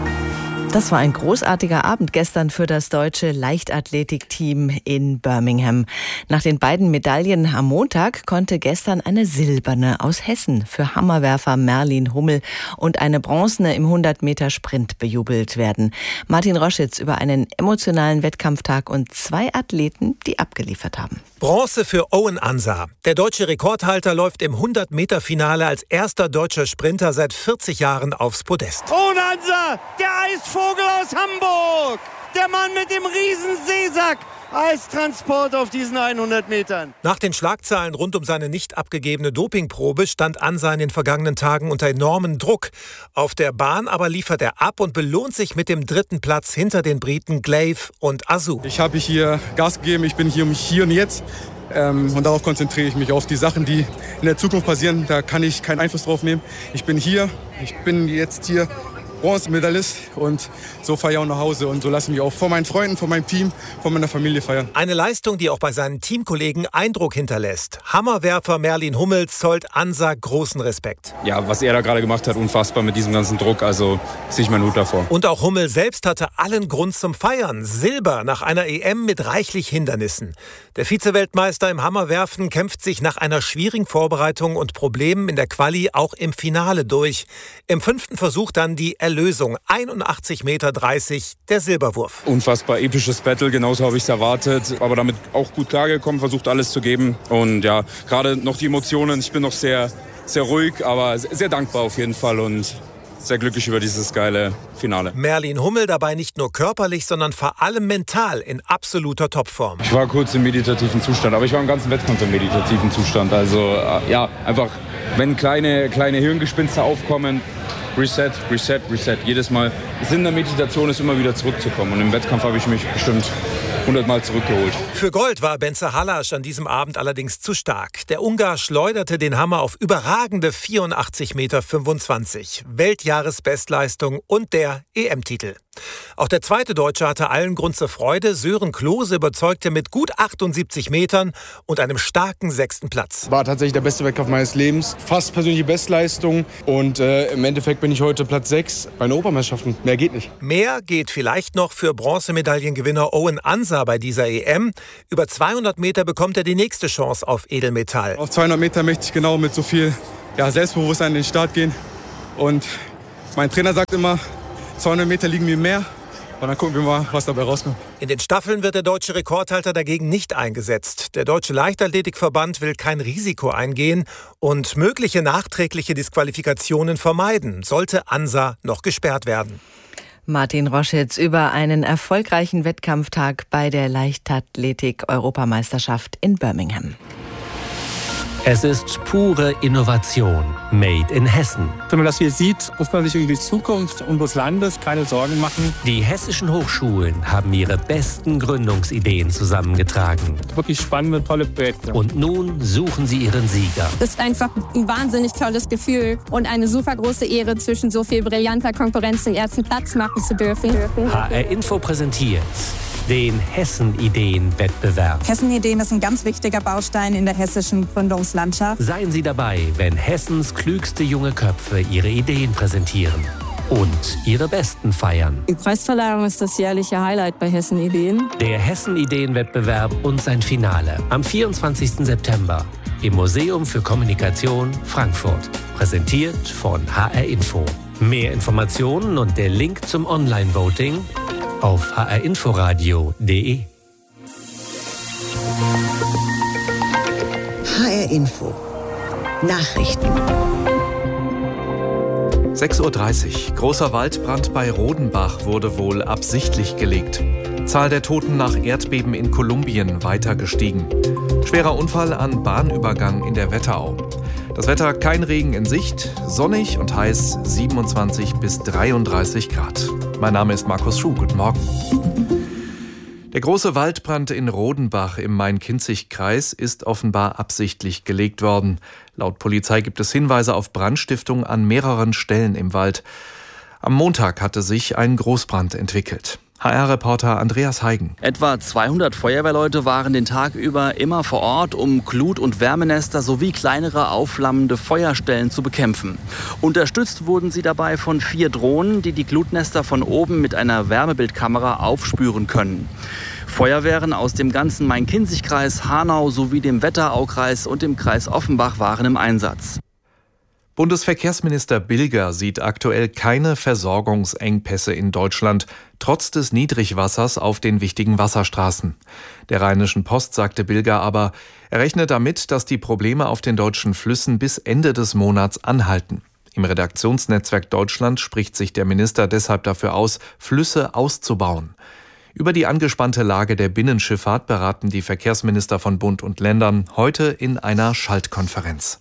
Das war ein großartiger Abend gestern für das deutsche Leichtathletikteam in Birmingham. Nach den beiden Medaillen am Montag konnte gestern eine silberne aus Hessen für Hammerwerfer Merlin Hummel und eine bronzene im hundert Meter Sprint bejubelt werden. Martin Roschitz über einen emotionalen Wettkampftag und zwei Athleten, die abgeliefert haben. Bronze für Owen Ansa. Der deutsche Rekordhalter läuft im hundert Meter Finale als erster deutscher Sprinter seit vierzig Jahren aufs Podest. Owen Ansa, der Eisvogel aus Hamburg. Der Mann mit dem riesen Seesack als Transport auf diesen hundert Metern. Nach den Schlagzeilen rund um seine nicht abgegebene Dopingprobe stand Ansa in den vergangenen Tagen unter enormem Druck. Auf der Bahn aber liefert er ab und belohnt sich mit dem dritten Platz hinter den Briten Glaive und Azu. Ich habe hier Gas gegeben, ich bin hier um mich hier und jetzt. Ähm, und darauf konzentriere ich mich, auf die Sachen, die in der Zukunft passieren. Da kann ich keinen Einfluss drauf nehmen. Ich bin hier, ich bin jetzt hier Bronzemedaillist und so fahre ich auch nach Hause und so lasse ich mich auch vor meinen Freunden, vor meinem Team, vor meiner Familie feiern. Eine Leistung, die auch bei seinen Teamkollegen Eindruck hinterlässt. Hammerwerfer Merlin Hummel zollt Ansa großen Respekt. Ja, was er da gerade gemacht hat, unfassbar mit diesem ganzen Druck, also ziehe ich meinen Hut davor. Und auch Hummel selbst hatte allen Grund zum Feiern. Silber nach einer E M mit reichlich Hindernissen. Der Vize-Weltmeister im Hammerwerfen kämpft sich nach einer schwierigen Vorbereitung und Problemen in der Quali auch im Finale durch. Im fünften Versuch dann die Erlösung. einundachtzig Meter dreißig, der Silberwurf. Unfassbar episches Battle, genauso habe ich es erwartet. Aber damit auch gut klargekommen, versucht alles zu geben. Und ja, gerade noch die Emotionen. Ich bin noch sehr, sehr ruhig, aber sehr dankbar auf jeden Fall und sehr glücklich über dieses geile Finale. Merlin Hummel dabei nicht nur körperlich, sondern vor allem mental in absoluter Topform. Ich war kurz im meditativen Zustand, aber ich war im ganzen Wettkampf im meditativen Zustand. Also ja, einfach, wenn kleine, kleine Hirngespinste aufkommen, Reset, Reset, Reset. Jedes Mal. Der Sinn der Meditation ist immer wieder zurückzukommen. Und im Wettkampf habe ich mich bestimmt hundert Mal zurückgeholt. Für Gold war Bence Halas an diesem Abend allerdings zu stark. Der Ungar schleuderte den Hammer auf überragende vierundachtzig Meter fünfundzwanzig. Weltjahresbestleistung und der E M-Titel. Auch der zweite Deutsche hatte allen Grund zur Freude. Sören Klose überzeugte mit gut achtundsiebzig Metern und einem starken sechsten Platz. War tatsächlich der beste Wettkampf meines Lebens. Fast persönliche Bestleistung. Und äh, im Endeffekt bin ich heute Platz sechs bei den Europameisterschaften. Mehr geht nicht. Mehr geht vielleicht noch für Bronzemedaillengewinner Owen Ansa bei dieser E M. Über zweihundert Meter bekommt er die nächste Chance auf Edelmetall. Auf zweihundert Meter möchte ich genau mit so viel ja, Selbstbewusstsein in den Start gehen. Und mein Trainer sagt immer, zweihundert Meter liegen mir mehr. Und dann gucken wir mal, was dabei rauskommt. In den Staffeln wird der deutsche Rekordhalter dagegen nicht eingesetzt. Der Deutsche Leichtathletikverband will kein Risiko eingehen und mögliche nachträgliche Disqualifikationen vermeiden, sollte Ansa noch gesperrt werden. Martin Roschitz über einen erfolgreichen Wettkampftag bei der Leichtathletik-Europameisterschaft in Birmingham. Es ist pure Innovation, made in Hessen. Wenn man das hier sieht, muss man sich über die Zukunft unseres Landes keine Sorgen machen. Die hessischen Hochschulen haben ihre besten Gründungsideen zusammengetragen. Wirklich spannende, tolle Projekte. Und nun suchen sie ihren Sieger. Das ist einfach ein wahnsinnig tolles Gefühl und eine super große Ehre, zwischen so viel brillanter Konkurrenz den ersten Platz machen zu dürfen. H R Info präsentiert den Hessen-Ideen-Wettbewerb. Hessen-Ideen ist ein ganz wichtiger Baustein in der hessischen Gründungslandschaft. Seien Sie dabei, wenn Hessens klügste junge Köpfe ihre Ideen präsentieren und ihre besten feiern. Die Preisverleihung ist das jährliche Highlight bei Hessen-Ideen. Der Hessen-Ideen-Wettbewerb und sein Finale am vierundzwanzigsten September im Museum für Kommunikation Frankfurt. Präsentiert von H R Info. Mehr Informationen und der Link zum Online-Voting auf h r inforadio punkt d e. H R Info Nachrichten. sechs Uhr dreißig. Großer Waldbrand bei Rodenbach wurde wohl absichtlich gelegt. Zahl der Toten nach Erdbeben in Kolumbien weiter gestiegen. Schwerer Unfall an Bahnübergang in der Wetterau. Das Wetter, kein Regen in Sicht, sonnig und heiß, siebenundzwanzig bis dreiunddreißig Grad. Mein Name ist Markus Schuh, guten Morgen. Der große Waldbrand in Rodenbach im Main-Kinzig-Kreis ist offenbar absichtlich gelegt worden. Laut Polizei gibt es Hinweise auf Brandstiftung an mehreren Stellen im Wald. Am Montag hatte sich ein Großbrand entwickelt. H R-Reporter Andreas Heigen. Etwa zweihundert Feuerwehrleute waren den Tag über immer vor Ort, um Glut- und Wärmenester sowie kleinere aufflammende Feuerstellen zu bekämpfen. Unterstützt wurden sie dabei von vier Drohnen, die die Glutnester von oben mit einer Wärmebildkamera aufspüren können. Feuerwehren aus dem ganzen Main-Kinzig-Kreis, Hanau sowie dem Wetteraukreis und dem Kreis Offenbach waren im Einsatz. Bundesverkehrsminister Bilger sieht aktuell keine Versorgungsengpässe in Deutschland, trotz des Niedrigwassers auf den wichtigen Wasserstraßen. Der Rheinischen Post sagte Bilger aber, er rechnet damit, dass die Probleme auf den deutschen Flüssen bis Ende des Monats anhalten. Im Redaktionsnetzwerk Deutschland spricht sich der Minister deshalb dafür aus, Flüsse auszubauen. Über die angespannte Lage der Binnenschifffahrt beraten die Verkehrsminister von Bund und Ländern heute in einer Schaltkonferenz.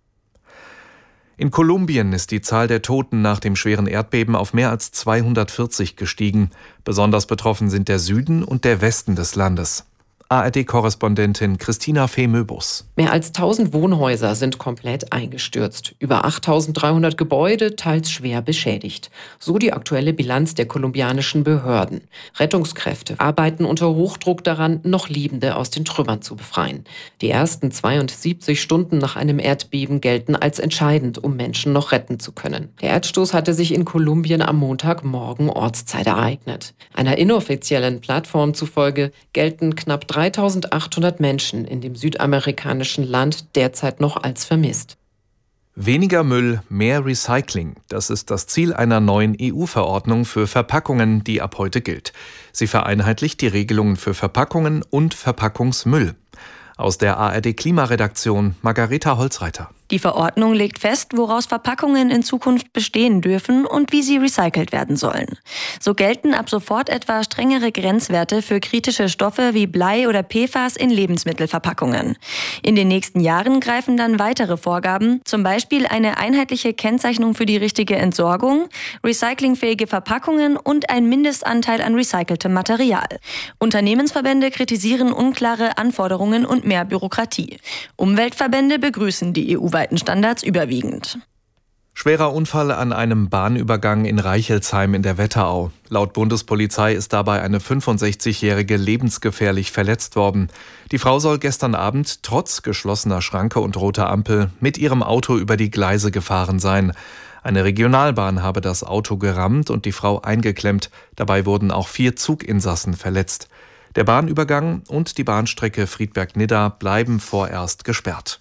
In Kolumbien ist die Zahl der Toten nach dem schweren Erdbeben auf mehr als zweihundertvierzig gestiegen. Besonders betroffen sind der Süden und der Westen des Landes. A R D-Korrespondentin Christina Fee-Möbus. Mehr als tausend Wohnhäuser sind komplett eingestürzt. Über achttausenddreihundert Gebäude, teils schwer beschädigt. So die aktuelle Bilanz der kolumbianischen Behörden. Rettungskräfte arbeiten unter Hochdruck daran, noch Lebende aus den Trümmern zu befreien. Die ersten zweiundsiebzig Stunden nach einem Erdbeben gelten als entscheidend, um Menschen noch retten zu können. Der Erdstoß hatte sich in Kolumbien am Montagmorgen Ortszeit ereignet. Einer inoffiziellen Plattform zufolge gelten knapp dreitausendachthundert Menschen in dem südamerikanischen Land derzeit noch als vermisst. Weniger Müll, mehr Recycling. Das ist das Ziel einer neuen E U-Verordnung für Verpackungen, die ab heute gilt. Sie vereinheitlicht die Regelungen für Verpackungen und Verpackungsmüll. Aus der A R D-Klimaredaktion Margareta Holzreiter. Die Verordnung legt fest, woraus Verpackungen in Zukunft bestehen dürfen und wie sie recycelt werden sollen. So gelten ab sofort etwa strengere Grenzwerte für kritische Stoffe wie Blei oder P F A S in Lebensmittelverpackungen. In den nächsten Jahren greifen dann weitere Vorgaben, zum Beispiel eine einheitliche Kennzeichnung für die richtige Entsorgung, recyclingfähige Verpackungen und ein Mindestanteil an recyceltem Material. Unternehmensverbände kritisieren unklare Anforderungen und mehr Bürokratie. Umweltverbände begrüßen die E U-weiten Standards überwiegend. Schwerer Unfall an einem Bahnübergang in Reichelsheim in der Wetterau. Laut Bundespolizei ist dabei eine fünfundsechzigjährige lebensgefährlich verletzt worden. Die Frau soll gestern Abend trotz geschlossener Schranke und roter Ampel mit ihrem Auto über die Gleise gefahren sein. Eine Regionalbahn habe das Auto gerammt und die Frau eingeklemmt. Dabei wurden auch vier Zuginsassen verletzt. Der Bahnübergang und die Bahnstrecke Friedberg-Nidda bleiben vorerst gesperrt.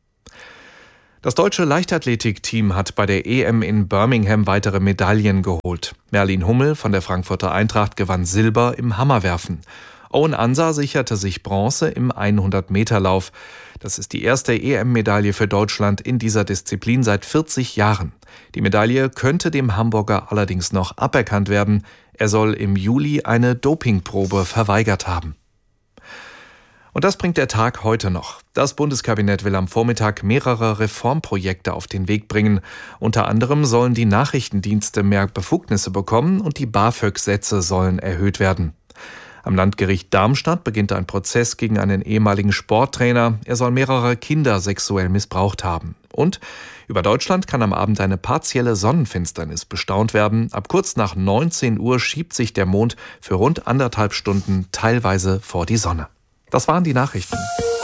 Das deutsche Leichtathletikteam hat bei der E M in Birmingham weitere Medaillen geholt. Merlin Hummel von der Frankfurter Eintracht gewann Silber im Hammerwerfen. Owen Ansa sicherte sich Bronze im hundert-Meter-Lauf. Das ist die erste E M-Medaille für Deutschland in dieser Disziplin seit vierzig Jahren. Die Medaille könnte dem Hamburger allerdings noch aberkannt werden. Er soll im Juli eine Dopingprobe verweigert haben. Und das bringt der Tag heute noch. Das Bundeskabinett will am Vormittag mehrere Reformprojekte auf den Weg bringen. Unter anderem sollen die Nachrichtendienste mehr Befugnisse bekommen und die BAföG-Sätze sollen erhöht werden. Am Landgericht Darmstadt beginnt ein Prozess gegen einen ehemaligen Sporttrainer. Er soll mehrere Kinder sexuell missbraucht haben. Und über Deutschland kann am Abend eine partielle Sonnenfinsternis bestaunt werden. Ab kurz nach neunzehn Uhr schiebt sich der Mond für rund anderthalb Stunden teilweise vor die Sonne. Das waren die Nachrichten.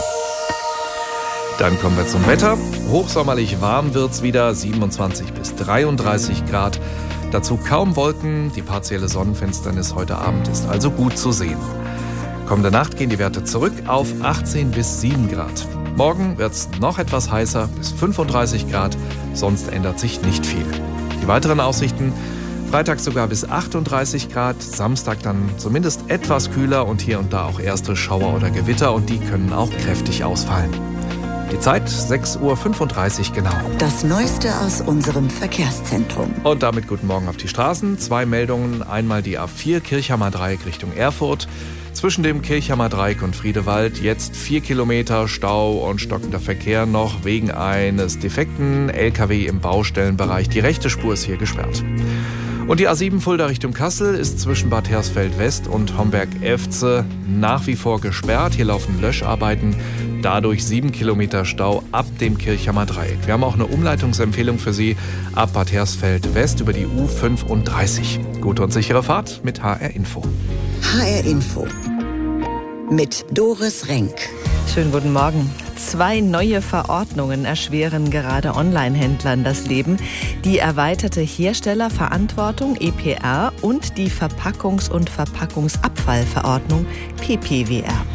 Dann kommen wir zum Wetter. Hochsommerlich warm wird's wieder, siebenundzwanzig bis dreiunddreißig Grad. Dazu kaum Wolken, die partielle Sonnenfinsternis heute Abend ist also gut zu sehen. Kommende Nacht gehen die Werte zurück auf achtzehn bis sieben Grad. Morgen wird's noch etwas heißer, bis fünfunddreißig Grad, sonst ändert sich nicht viel. Die weiteren Aussichten: Freitag sogar bis achtunddreißig Grad, Samstag dann zumindest etwas kühler und hier und da auch erste Schauer oder Gewitter und die können auch kräftig ausfallen. Die Zeit sechs Uhr fünfunddreißig genau. Das Neueste aus unserem Verkehrszentrum. Und damit guten Morgen auf die Straßen. Zwei Meldungen. Einmal die A vier Kirchhammer Dreieck Richtung Erfurt. Zwischen dem Kirchhammer Dreieck und Friedewald jetzt vier Kilometer Stau und stockender Verkehr noch wegen eines defekten L K W im Baustellenbereich. Die rechte Spur ist hier gesperrt. Und die A sieben Fulda Richtung Kassel ist zwischen Bad Hersfeld West und Homberg-Efze nach wie vor gesperrt. Hier laufen Löscharbeiten, dadurch sieben Kilometer Stau ab dem Kirchhammer Dreieck. Wir haben auch eine Umleitungsempfehlung für Sie ab Bad Hersfeld West über die U fünfunddreißig. Gute und sichere Fahrt mit H R Info. H R Info mit Doris Renk. Schönen guten Morgen. Zwei neue Verordnungen erschweren gerade Online-Händlern das Leben. Die erweiterte Herstellerverantwortung E P R und die Verpackungs- und Verpackungsabfallverordnung P P W R.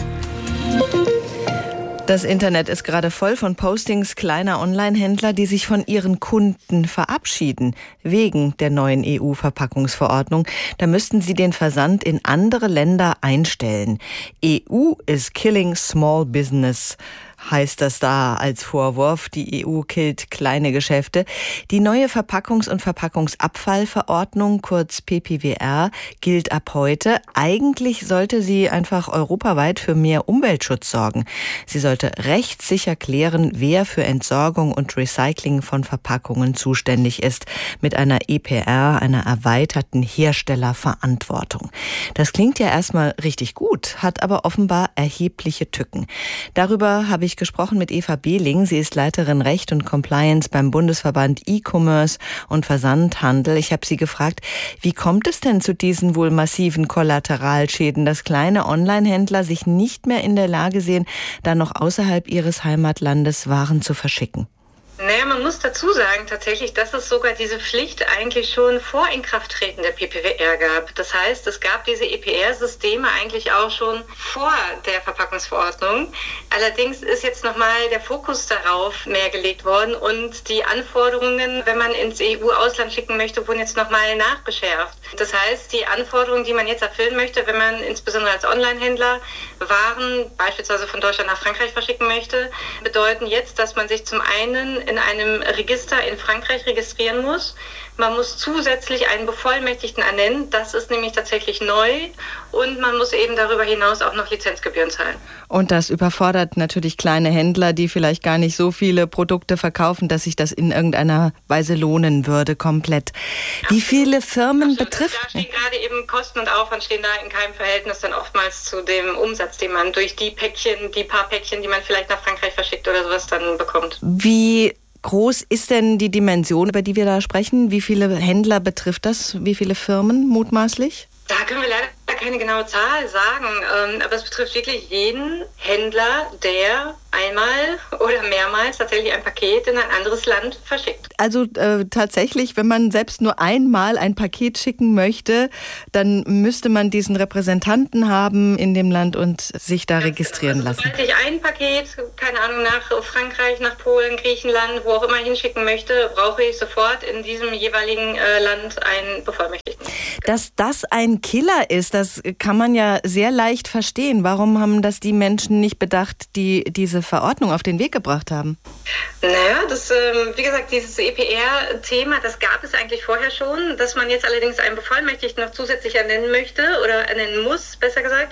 Das Internet ist gerade voll von Postings kleiner Online-Händler, die sich von ihren Kunden verabschieden, wegen der neuen E U-Verpackungsverordnung. Da müssten sie den Versand in andere Länder einstellen. E U is killing small business, heißt das da als Vorwurf. Die E U killt kleine Geschäfte. Die neue Verpackungs- und Verpackungsabfallverordnung, kurz P P W R, gilt ab heute. Eigentlich sollte sie einfach europaweit für mehr Umweltschutz sorgen. Sie sollte rechtssicher klären, wer für Entsorgung und Recycling von Verpackungen zuständig ist, mit einer E P R, einer erweiterten Herstellerverantwortung. Das klingt ja erstmal richtig gut, hat aber offenbar erhebliche Tücken. Darüber habe ich gesprochen mit Eva Behling. Sie ist Leiterin Recht und Compliance beim Bundesverband E-Commerce und Versandhandel. Ich habe sie gefragt, wie kommt es denn zu diesen wohl massiven Kollateralschäden, dass kleine Online-Händler sich nicht mehr in der Lage sehen, da noch außerhalb ihres Heimatlandes Waren zu verschicken? Naja, man muss dazu sagen tatsächlich, dass es sogar diese Pflicht eigentlich schon vor Inkrafttreten der P P W R gab. Das heißt, es gab diese E P R-Systeme eigentlich auch schon vor der Verpackungsverordnung. Allerdings ist jetzt nochmal der Fokus darauf mehr gelegt worden und die Anforderungen, wenn man ins E U-Ausland schicken möchte, wurden jetzt nochmal nachgeschärft. Das heißt, die Anforderungen, die man jetzt erfüllen möchte, wenn man insbesondere als Online-Händler Waren beispielsweise von Deutschland nach Frankreich verschicken möchte, bedeuten jetzt, dass man sich zum einen in einem Register in Frankreich registrieren muss. Man muss zusätzlich einen Bevollmächtigten ernennen. Das ist nämlich tatsächlich neu. Und man muss eben darüber hinaus auch noch Lizenzgebühren zahlen. Und das überfordert natürlich kleine Händler, die vielleicht gar nicht so viele Produkte verkaufen, dass sich das in irgendeiner Weise lohnen würde, komplett. Wie viele Firmen also, betrifft... Da stehen gerade eben Kosten und Aufwand stehen da in keinem Verhältnis dann oftmals zu dem Umsatz, den man durch die Päckchen, die paar Päckchen, die man vielleicht nach Frankreich verschickt oder sowas dann bekommt. Wie groß ist denn die Dimension, über die wir da sprechen? Wie viele Händler betrifft das? Wie viele Firmen mutmaßlich? Da können wir leider keine genaue Zahl sagen, aber es betrifft wirklich jeden Händler, der einmal oder mehrmals tatsächlich ein Paket in ein anderes Land verschickt. Also äh, tatsächlich, wenn man selbst nur einmal ein Paket schicken möchte, dann müsste man diesen Repräsentanten haben in dem Land und sich da registrieren also, lassen. Sobald ich ein Paket, keine Ahnung, nach Frankreich, nach Polen, Griechenland, wo auch immer hinschicken möchte, brauche ich sofort in diesem jeweiligen äh, Land einen Bevollmächtigten. Dass das ein Killer ist, das kann man ja sehr leicht verstehen. Warum haben das die Menschen nicht bedacht, die diese Verordnung auf den Weg gebracht haben? Naja, das, ähm, wie gesagt, dieses E P R-Thema, das gab es eigentlich vorher schon. Dass man jetzt allerdings einen Bevollmächtigten noch zusätzlich ernennen möchte oder ernennen muss, besser gesagt,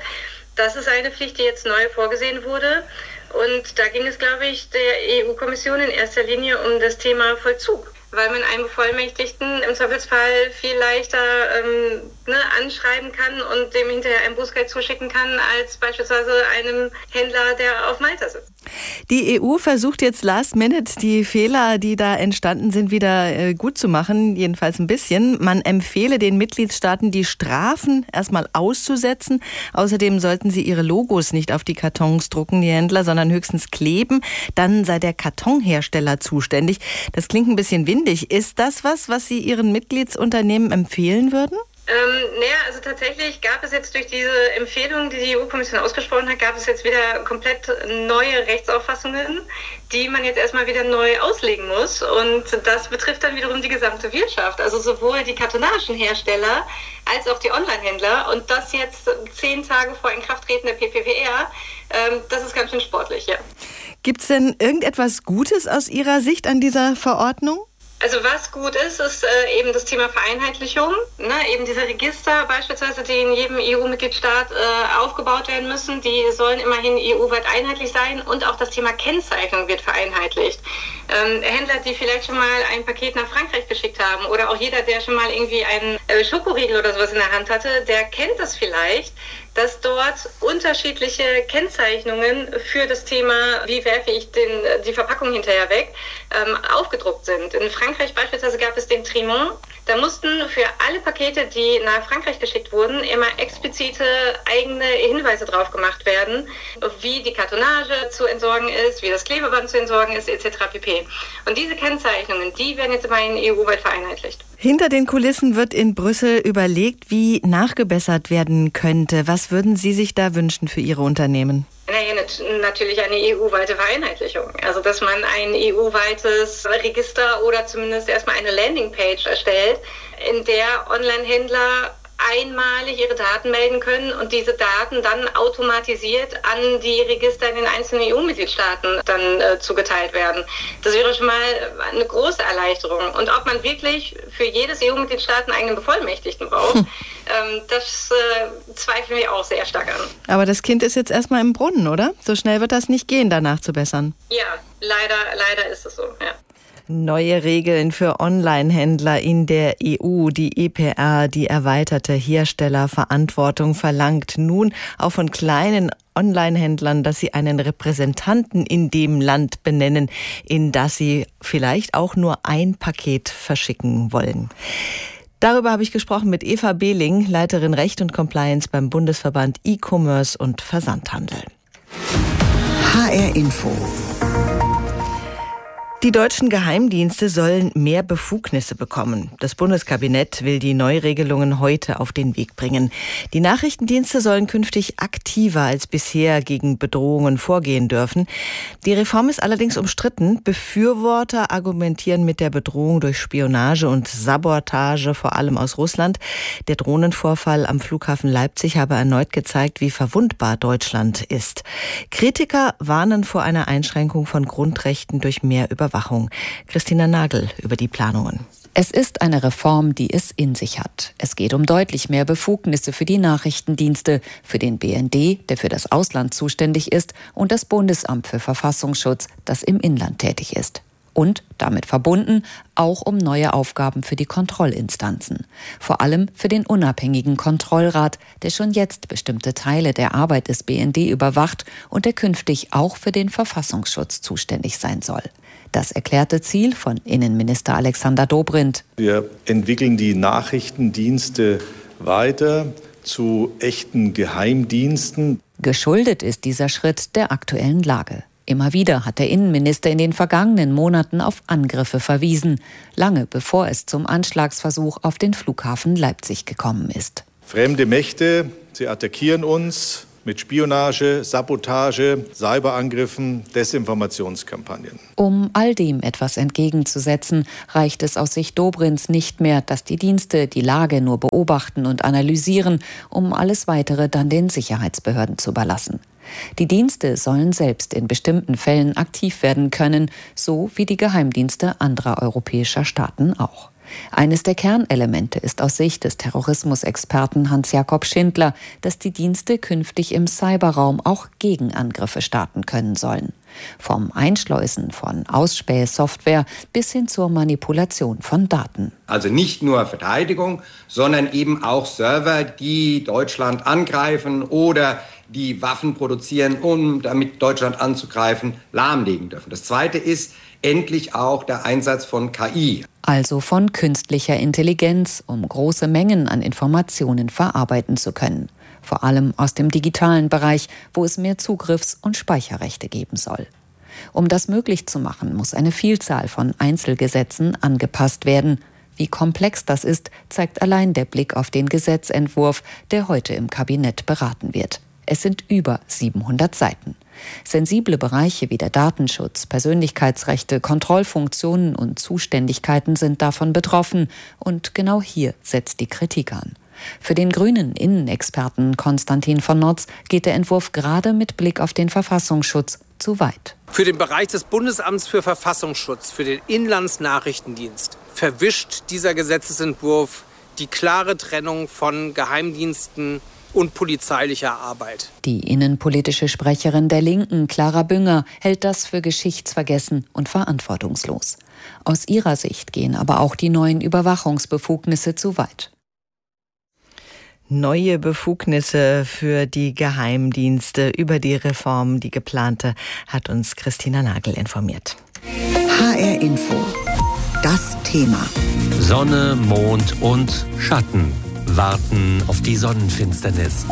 Das ist eine Pflicht, die jetzt neu vorgesehen wurde. Und da ging es, glaube ich, der E U-Kommission in erster Linie um das Thema Vollzug, weil man einen Bevollmächtigten im Zweifelsfall viel leichter ähm, ne, anschreiben kann und dem hinterher ein Bußgeld zuschicken kann, als beispielsweise einem Händler, der auf Malta sitzt. Die E U versucht jetzt last minute die Fehler, die da entstanden sind, wieder äh, gut zu machen, jedenfalls ein bisschen. Man empfehle den Mitgliedstaaten, die Strafen erstmal auszusetzen. Außerdem sollten sie ihre Logos nicht auf die Kartons drucken, die Händler, sondern höchstens kleben. Dann sei der Kartonhersteller zuständig. Das klingt ein bisschen windig. Ist das was, was Sie Ihren Mitgliedsunternehmen empfehlen würden? Ähm, naja, also tatsächlich gab es jetzt durch diese Empfehlung, die die E U-Kommission ausgesprochen hat, gab es jetzt wieder komplett neue Rechtsauffassungen, die man jetzt erstmal wieder neu auslegen muss. Und das betrifft dann wiederum die gesamte Wirtschaft, also sowohl die kartonagischen Hersteller als auch die Online-Händler. Und das jetzt zehn Tage vor Inkrafttreten der P P W R, ähm, das ist ganz schön sportlich, ja. Gibt es denn irgendetwas Gutes aus Ihrer Sicht an dieser Verordnung? Also was gut ist, ist äh, eben das Thema Vereinheitlichung, ne? Eben diese Register beispielsweise, die in jedem E U-Mitgliedstaat äh, aufgebaut werden müssen, die sollen immerhin E U-weit einheitlich sein und auch das Thema Kennzeichnung wird vereinheitlicht. Ähm, Händler, die vielleicht schon mal ein Paket nach Frankreich geschickt haben oder auch jeder, der schon mal irgendwie einen äh, Schokoriegel oder sowas in der Hand hatte, der kennt das vielleicht, dass dort unterschiedliche Kennzeichnungen für das Thema, wie werfe ich den, die Verpackung hinterher weg, ähm, aufgedruckt sind. In Frankreich beispielsweise gab es den Trimont. Da mussten für alle Pakete, die nach Frankreich geschickt wurden, immer explizite eigene Hinweise drauf gemacht werden, wie die Kartonage zu entsorgen ist, wie das Klebeband zu entsorgen ist, et cetera pp. Und diese Kennzeichnungen, die werden jetzt immerhin E U-weit vereinheitlicht. Hinter den Kulissen wird in Brüssel überlegt, wie nachgebessert werden könnte. Was würden Sie sich da wünschen für Ihre Unternehmen? Naja, natürlich eine E U-weite Vereinheitlichung. Also, dass man ein E U-weites Register oder zumindest erstmal eine Landingpage erstellt, in der Online-Händler einmalig ihre Daten melden können und diese Daten dann automatisiert an die Register in den einzelnen E U-Mitgliedstaaten dann äh, zugeteilt werden. Das wäre schon mal eine große Erleichterung. Und ob man wirklich für jedes E U-Mitgliedstaat einen eigenen Bevollmächtigten braucht, hm. ähm, das äh, zweifeln wir auch sehr stark an. Aber das Kind ist jetzt erstmal im Brunnen, oder? So schnell wird das nicht gehen, danach zu bessern. Ja, leider, leider ist es so, ja. Neue Regeln für Online-Händler in der E U. Die E P R, die erweiterte Herstellerverantwortung, verlangt nun auch von kleinen Online-Händlern, dass sie einen Repräsentanten in dem Land benennen, in das sie vielleicht auch nur ein Paket verschicken wollen. Darüber habe ich gesprochen mit Eva Behling, Leiterin Recht und Compliance beim Bundesverband E-Commerce und Versandhandel. H R Info. Die deutschen Geheimdienste sollen mehr Befugnisse bekommen. Das Bundeskabinett will die Neuregelungen heute auf den Weg bringen. Die Nachrichtendienste sollen künftig aktiver als bisher gegen Bedrohungen vorgehen dürfen. Die Reform ist allerdings umstritten. Befürworter argumentieren mit der Bedrohung durch Spionage und Sabotage, vor allem aus Russland. Der Drohnenvorfall am Flughafen Leipzig habe erneut gezeigt, wie verwundbar Deutschland ist. Kritiker warnen vor einer Einschränkung von Grundrechten durch mehr Überwachung. Christina Nagel über die Planungen. Es ist eine Reform, die es in sich hat. Es geht um deutlich mehr Befugnisse für die Nachrichtendienste, für den B N D, der für das Ausland zuständig ist, und das Bundesamt für Verfassungsschutz, das im Inland tätig ist. Und, damit verbunden, auch um neue Aufgaben für die Kontrollinstanzen. Vor allem für den unabhängigen Kontrollrat, der schon jetzt bestimmte Teile der Arbeit des B N D überwacht und der künftig auch für den Verfassungsschutz zuständig sein soll. Das erklärte Ziel von Innenminister Alexander Dobrindt. Wir entwickeln die Nachrichtendienste weiter zu echten Geheimdiensten. Geschuldet ist dieser Schritt der aktuellen Lage. Immer wieder hat der Innenminister in den vergangenen Monaten auf Angriffe verwiesen, lange bevor es zum Anschlagsversuch auf den Flughafen Leipzig gekommen ist. Fremde Mächte, sie attackieren uns mit Spionage, Sabotage, Cyberangriffen, Desinformationskampagnen. Um all dem etwas entgegenzusetzen, reicht es aus Sicht Dobrindts nicht mehr, dass die Dienste die Lage nur beobachten und analysieren, um alles Weitere dann den Sicherheitsbehörden zu überlassen. Die Dienste sollen selbst in bestimmten Fällen aktiv werden können, so wie die Geheimdienste anderer europäischer Staaten auch. Eines der Kernelemente ist aus Sicht des Terrorismusexperten Hans-Jakob Schindler, dass die Dienste künftig im Cyberraum auch Gegenangriffe starten können sollen. Vom Einschleusen von Ausspähsoftware bis hin zur Manipulation von Daten. Also nicht nur Verteidigung, sondern eben auch Server, die Deutschland angreifen oder die Waffen produzieren, um damit Deutschland anzugreifen, lahmlegen dürfen. Das Zweite ist endlich auch der Einsatz von K I. Also von künstlicher Intelligenz, um große Mengen an Informationen verarbeiten zu können. Vor allem aus dem digitalen Bereich, wo es mehr Zugriffs- und Speicherrechte geben soll. Um das möglich zu machen, muss eine Vielzahl von Einzelgesetzen angepasst werden. Wie komplex das ist, zeigt allein der Blick auf den Gesetzentwurf, der heute im Kabinett beraten wird. Es sind über siebenhundert Seiten. Sensible Bereiche wie der Datenschutz, Persönlichkeitsrechte, Kontrollfunktionen und Zuständigkeiten sind davon betroffen. Und genau hier setzt die Kritik an. Für den grünen Innenexperten Konstantin von Notz geht der Entwurf gerade mit Blick auf den Verfassungsschutz zu weit. Für den Bereich des Bundesamts für Verfassungsschutz, für den Inlandsnachrichtendienst, verwischt dieser Gesetzesentwurf die klare Trennung von Geheimdiensten und polizeilicher Arbeit. Die innenpolitische Sprecherin der Linken, Clara Bünger, hält das für geschichtsvergessen und verantwortungslos. Aus ihrer Sicht gehen aber auch die neuen Überwachungsbefugnisse zu weit. Neue Befugnisse für die Geheimdienste. Über die Reform, die geplante, hat uns Christina Nagel informiert. H R Info. Das Thema. Sonne, Mond und Schatten warten auf die Sonnenfinsternis.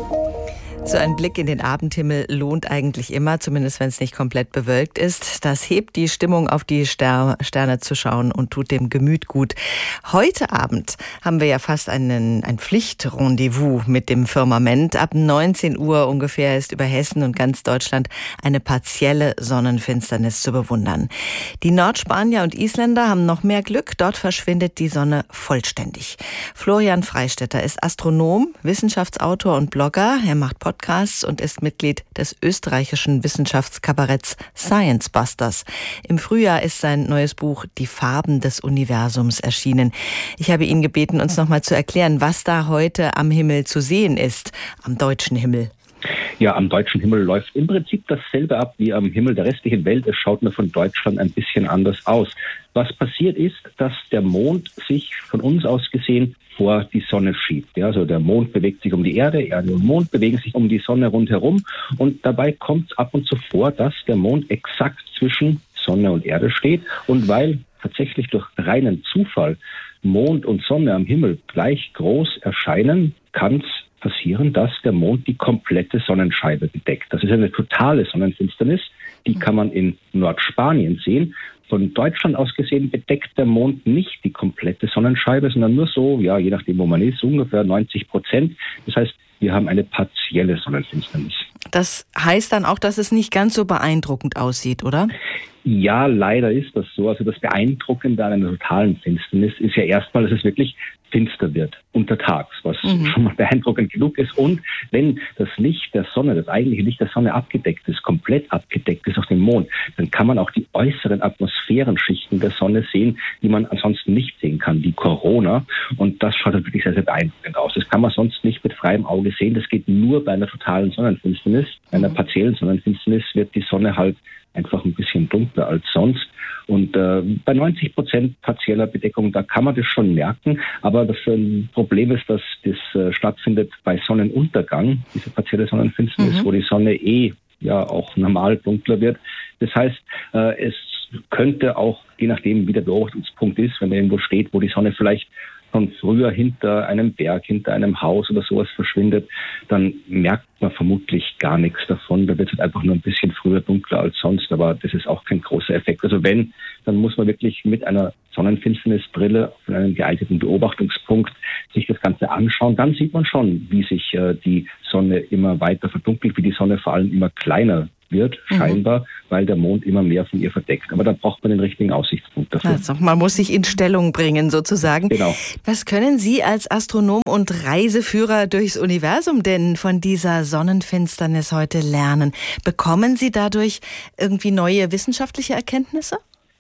So ein Blick in den Abendhimmel lohnt eigentlich immer, zumindest wenn es nicht komplett bewölkt ist. Das hebt die Stimmung, auf die Ster- Sterne zu schauen und tut dem Gemüt gut. Heute Abend haben wir ja fast einen, ein Pflichtrendezvous mit dem Firmament. Ab neunzehn Uhr ungefähr ist über Hessen und ganz Deutschland eine partielle Sonnenfinsternis zu bewundern. Die Nordspanier und Isländer haben noch mehr Glück. Dort verschwindet die Sonne vollständig. Florian Freistetter ist Astronom, Wissenschaftsautor und Blogger. Er macht Podcasts Podcasts und ist Mitglied des österreichischen Wissenschaftskabaretts Science Busters. Im Frühjahr ist sein neues Buch Die Farben des Universums erschienen. Ich habe ihn gebeten, uns noch mal zu erklären, was da heute am Himmel zu sehen ist, am deutschen Himmel. Ja, am deutschen Himmel läuft im Prinzip dasselbe ab wie am Himmel der restlichen Welt. Es schaut nur von Deutschland ein bisschen anders aus. Was passiert ist, dass der Mond sich von uns aus gesehen vor die Sonne schiebt. Ja, also der Mond bewegt sich um die Erde, Erde und Mond bewegen sich um die Sonne rundherum. Und dabei kommt es ab und zu vor, dass der Mond exakt zwischen Sonne und Erde steht. Und weil tatsächlich durch reinen Zufall Mond und Sonne am Himmel gleich groß erscheinen, kann es passieren, dass der Mond die komplette Sonnenscheibe bedeckt. Das ist eine totale Sonnenfinsternis. Die kann man in Nordspanien sehen. Von Deutschland aus gesehen bedeckt der Mond nicht die komplette Sonnenscheibe, sondern nur so, ja, je nachdem, wo man ist, ungefähr neunzig Prozent. Das heißt, wir haben eine partielle Sonnenfinsternis. Das heißt dann auch, dass es nicht ganz so beeindruckend aussieht, oder? Ja, leider ist das so. Also das Beeindruckende an einer totalen Finsternis ist ja erstmal, dass es wirklich finster wird untertags, was mhm. schon mal beeindruckend genug ist. Und wenn das Licht der Sonne, das eigentliche Licht der Sonne abgedeckt ist, komplett abgedeckt ist auf dem Mond, dann kann man auch die äußeren Atmosphärenschichten der Sonne sehen, die man ansonsten nicht sehen kann, die Corona. Und das schaut halt wirklich sehr, sehr beeindruckend aus. Das kann man sonst nicht mit freiem Auge sehen. Das geht nur bei einer totalen Sonnenfinsternis. Bei einer partiellen Sonnenfinsternis wird die Sonne halt einfach ein bisschen dunkler als sonst. Und äh, bei neunzig Prozent partieller Bedeckung, da kann man das schon merken. Aber das äh, Problem ist, dass das äh, stattfindet bei Sonnenuntergang, diese partielle Sonnenfinsternis, mhm. wo die Sonne eh ja auch normal dunkler wird. Das heißt, äh, es könnte auch, je nachdem wie der Beobachtungspunkt ist, wenn man irgendwo steht, wo die Sonne vielleicht schon früher hinter einem Berg, hinter einem Haus oder sowas verschwindet, dann merkt man vermutlich gar nichts davon. Da wird es halt einfach nur ein bisschen früher dunkler als sonst, aber das ist auch kein großer Effekt. Also wenn, dann muss man wirklich mit einer Sonnenfinsternisbrille von einem geeigneten Beobachtungspunkt sich das Ganze anschauen. Dann sieht man schon, wie sich äh, die Sonne immer weiter verdunkelt, wie die Sonne vor allem immer kleiner wird, scheinbar, mhm. weil der Mond immer mehr von ihr verdeckt. Aber da braucht man den richtigen Aussichtspunkt dafür. Also, man muss sich in Stellung bringen, sozusagen. Genau. Was können Sie als Astronom und Reiseführer durchs Universum denn von dieser Sonnenfinsternis heute lernen? Bekommen Sie dadurch irgendwie neue wissenschaftliche Erkenntnisse?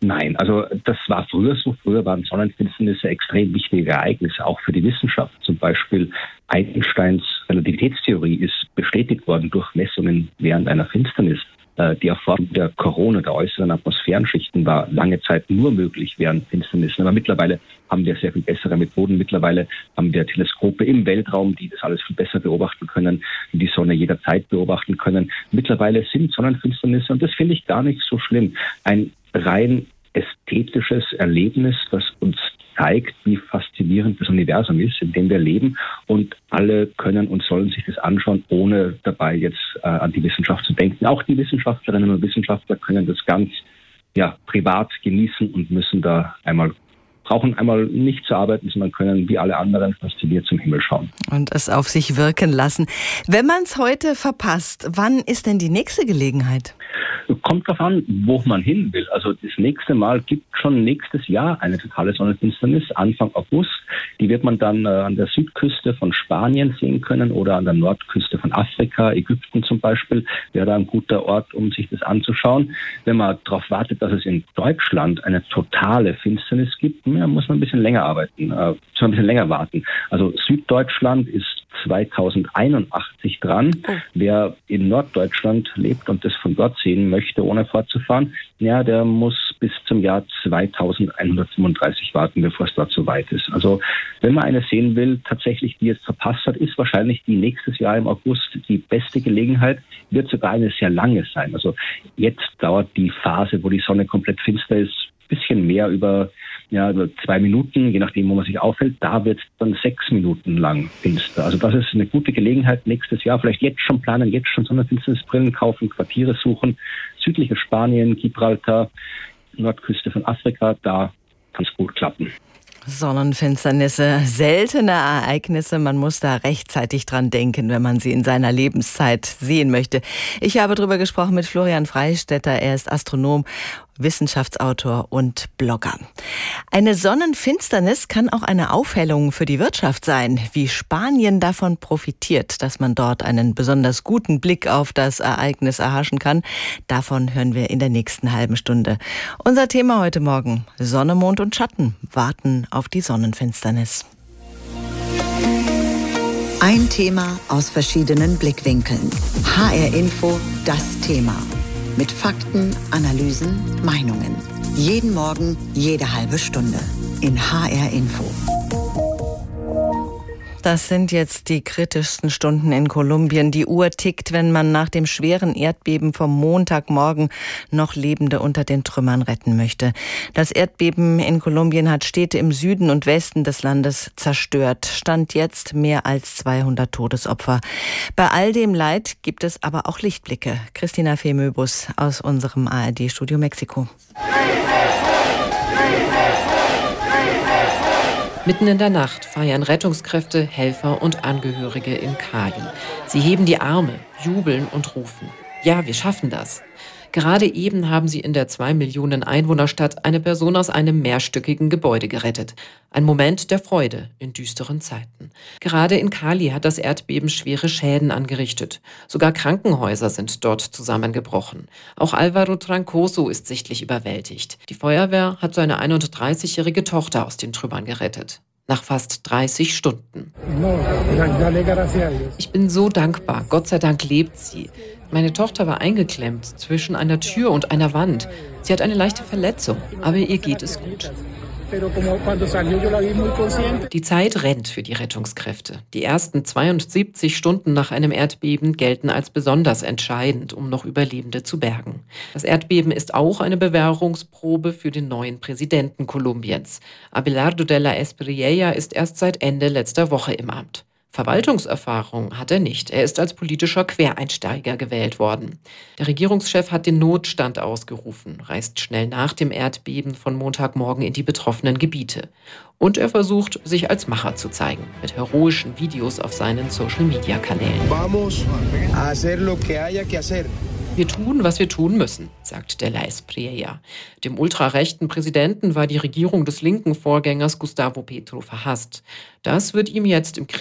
Nein, also das war früher so. Früher waren Sonnenfinsternisse extrem wichtige Ereignisse, auch für die Wissenschaft. Zum Beispiel Einsteins Relativitätstheorie ist bestätigt worden durch Messungen während einer Finsternis. Die Erforschung der Corona, der äußeren Atmosphärenschichten, war lange Zeit nur möglich während Finsternissen. Aber mittlerweile haben wir sehr viel bessere Methoden. Mittlerweile haben wir Teleskope im Weltraum, die das alles viel besser beobachten können, die die Sonne jederzeit beobachten können. Mittlerweile sind Sonnenfinsternisse, und das finde ich gar nicht so schlimm, ein rein ästhetisches Erlebnis, das uns zeigt, wie faszinierend das Universum ist, in dem wir leben, und alle können und sollen sich das anschauen, ohne dabei jetzt äh, an die Wissenschaft zu denken. Auch die Wissenschaftlerinnen und Wissenschaftler können das ganz ja, privat genießen und müssen da einmal brauchen einmal nicht zu arbeiten, sondern können wie alle anderen fasziniert zum Himmel schauen. Und es auf sich wirken lassen. Wenn man es heute verpasst, wann ist denn die nächste Gelegenheit? Kommt drauf an, wo man hin will. Also das nächste Mal gibt schon nächstes Jahr eine totale Sonnenfinsternis, Anfang August. Die wird man dann äh, an der Südküste von Spanien sehen können oder an der Nordküste von Afrika, Ägypten zum Beispiel, wäre da ein guter Ort, um sich das anzuschauen. Wenn man darauf wartet, dass es in Deutschland eine totale Finsternis gibt, ja, muss man ein bisschen länger arbeiten, äh, muss man ein bisschen länger warten. Also Süddeutschland ist zweitausendeinundachtzig dran. Oh. Wer in Norddeutschland lebt und das von dort sehen möchte, ohne fortzufahren, ja, der muss bis zum Jahr zweitausendeinhundertfünfunddreißig warten, bevor es dort so weit ist. Also wenn man eine sehen will, tatsächlich, die jetzt verpasst hat, ist wahrscheinlich die nächstes Jahr im August die beste Gelegenheit, wird sogar eine sehr lange sein. Also jetzt dauert die Phase, wo die Sonne komplett finster ist, ein bisschen mehr über ja, zwei Minuten, je nachdem, wo man sich aufhält. Da wird es dann sechs Minuten lang finster. Also das ist eine gute Gelegenheit nächstes Jahr. Vielleicht jetzt schon planen, jetzt schon Sonnenfinsternisbrillen kaufen, Quartiere suchen. Südliches Spanien, Gibraltar, Nordküste von Afrika, da kann es gut klappen. Sonnenfinsternisse, seltene Ereignisse. Man muss da rechtzeitig dran denken, wenn man sie in seiner Lebenszeit sehen möchte. Ich habe darüber gesprochen mit Florian Freistetter. Er ist Astronom, Wissenschaftsautor und Blogger. Eine Sonnenfinsternis kann auch eine Aufhellung für die Wirtschaft sein. Wie Spanien davon profitiert, dass man dort einen besonders guten Blick auf das Ereignis erhaschen kann, davon hören wir in der nächsten halben Stunde. Unser Thema heute Morgen: Sonne, Mond und Schatten warten auf die Sonnenfinsternis. Ein Thema aus verschiedenen Blickwinkeln. H R Info, das Thema. Mit Fakten, Analysen, Meinungen. Jeden Morgen, jede halbe Stunde. In H R Info. Das sind jetzt die kritischsten Stunden in Kolumbien. Die Uhr tickt, wenn man nach dem schweren Erdbeben vom Montagmorgen noch Lebende unter den Trümmern retten möchte. Das Erdbeben in Kolumbien hat Städte im Süden und Westen des Landes zerstört. Stand jetzt mehr als zweihundert Todesopfer. Bei all dem Leid gibt es aber auch Lichtblicke. Christina Femöbus aus unserem A R D-Studio Mexiko. Mitten in der Nacht feiern Rettungskräfte, Helfer und Angehörige in Cali. Sie heben die Arme, jubeln und rufen: Ja, wir schaffen das. Gerade eben haben sie in der zwei Millionen Einwohnerstadt eine Person aus einem mehrstöckigen Gebäude gerettet. Ein Moment der Freude in düsteren Zeiten. Gerade in Cali hat das Erdbeben schwere Schäden angerichtet. Sogar Krankenhäuser sind dort zusammengebrochen. Auch Alvaro Trancoso ist sichtlich überwältigt. Die Feuerwehr hat seine einunddreißigjährige Tochter aus den Trümmern gerettet. Nach fast dreißig Stunden. Ich bin so dankbar. Gott sei Dank lebt sie. Meine Tochter war eingeklemmt zwischen einer Tür und einer Wand. Sie hat eine leichte Verletzung, aber ihr geht es gut. Die Zeit rennt für die Rettungskräfte. Die ersten zweiundsiebzig Stunden nach einem Erdbeben gelten als besonders entscheidend, um noch Überlebende zu bergen. Das Erdbeben ist auch eine Bewährungsprobe für den neuen Präsidenten Kolumbiens. Abelardo de la Espriella ist erst seit Ende letzter Woche im Amt. Verwaltungserfahrung hat er nicht. Er ist als politischer Quereinsteiger gewählt worden. Der Regierungschef hat den Notstand ausgerufen, reist schnell nach dem Erdbeben von Montagmorgen in die betroffenen Gebiete. Und er versucht, sich als Macher zu zeigen, mit heroischen Videos auf seinen Social-Media-Kanälen. Wir tun, was wir tun müssen, sagt de la Espriella. Dem ultrarechten Präsidenten war die Regierung des linken Vorgängers Gustavo Petro verhasst. Das wird ihm jetzt im Krieg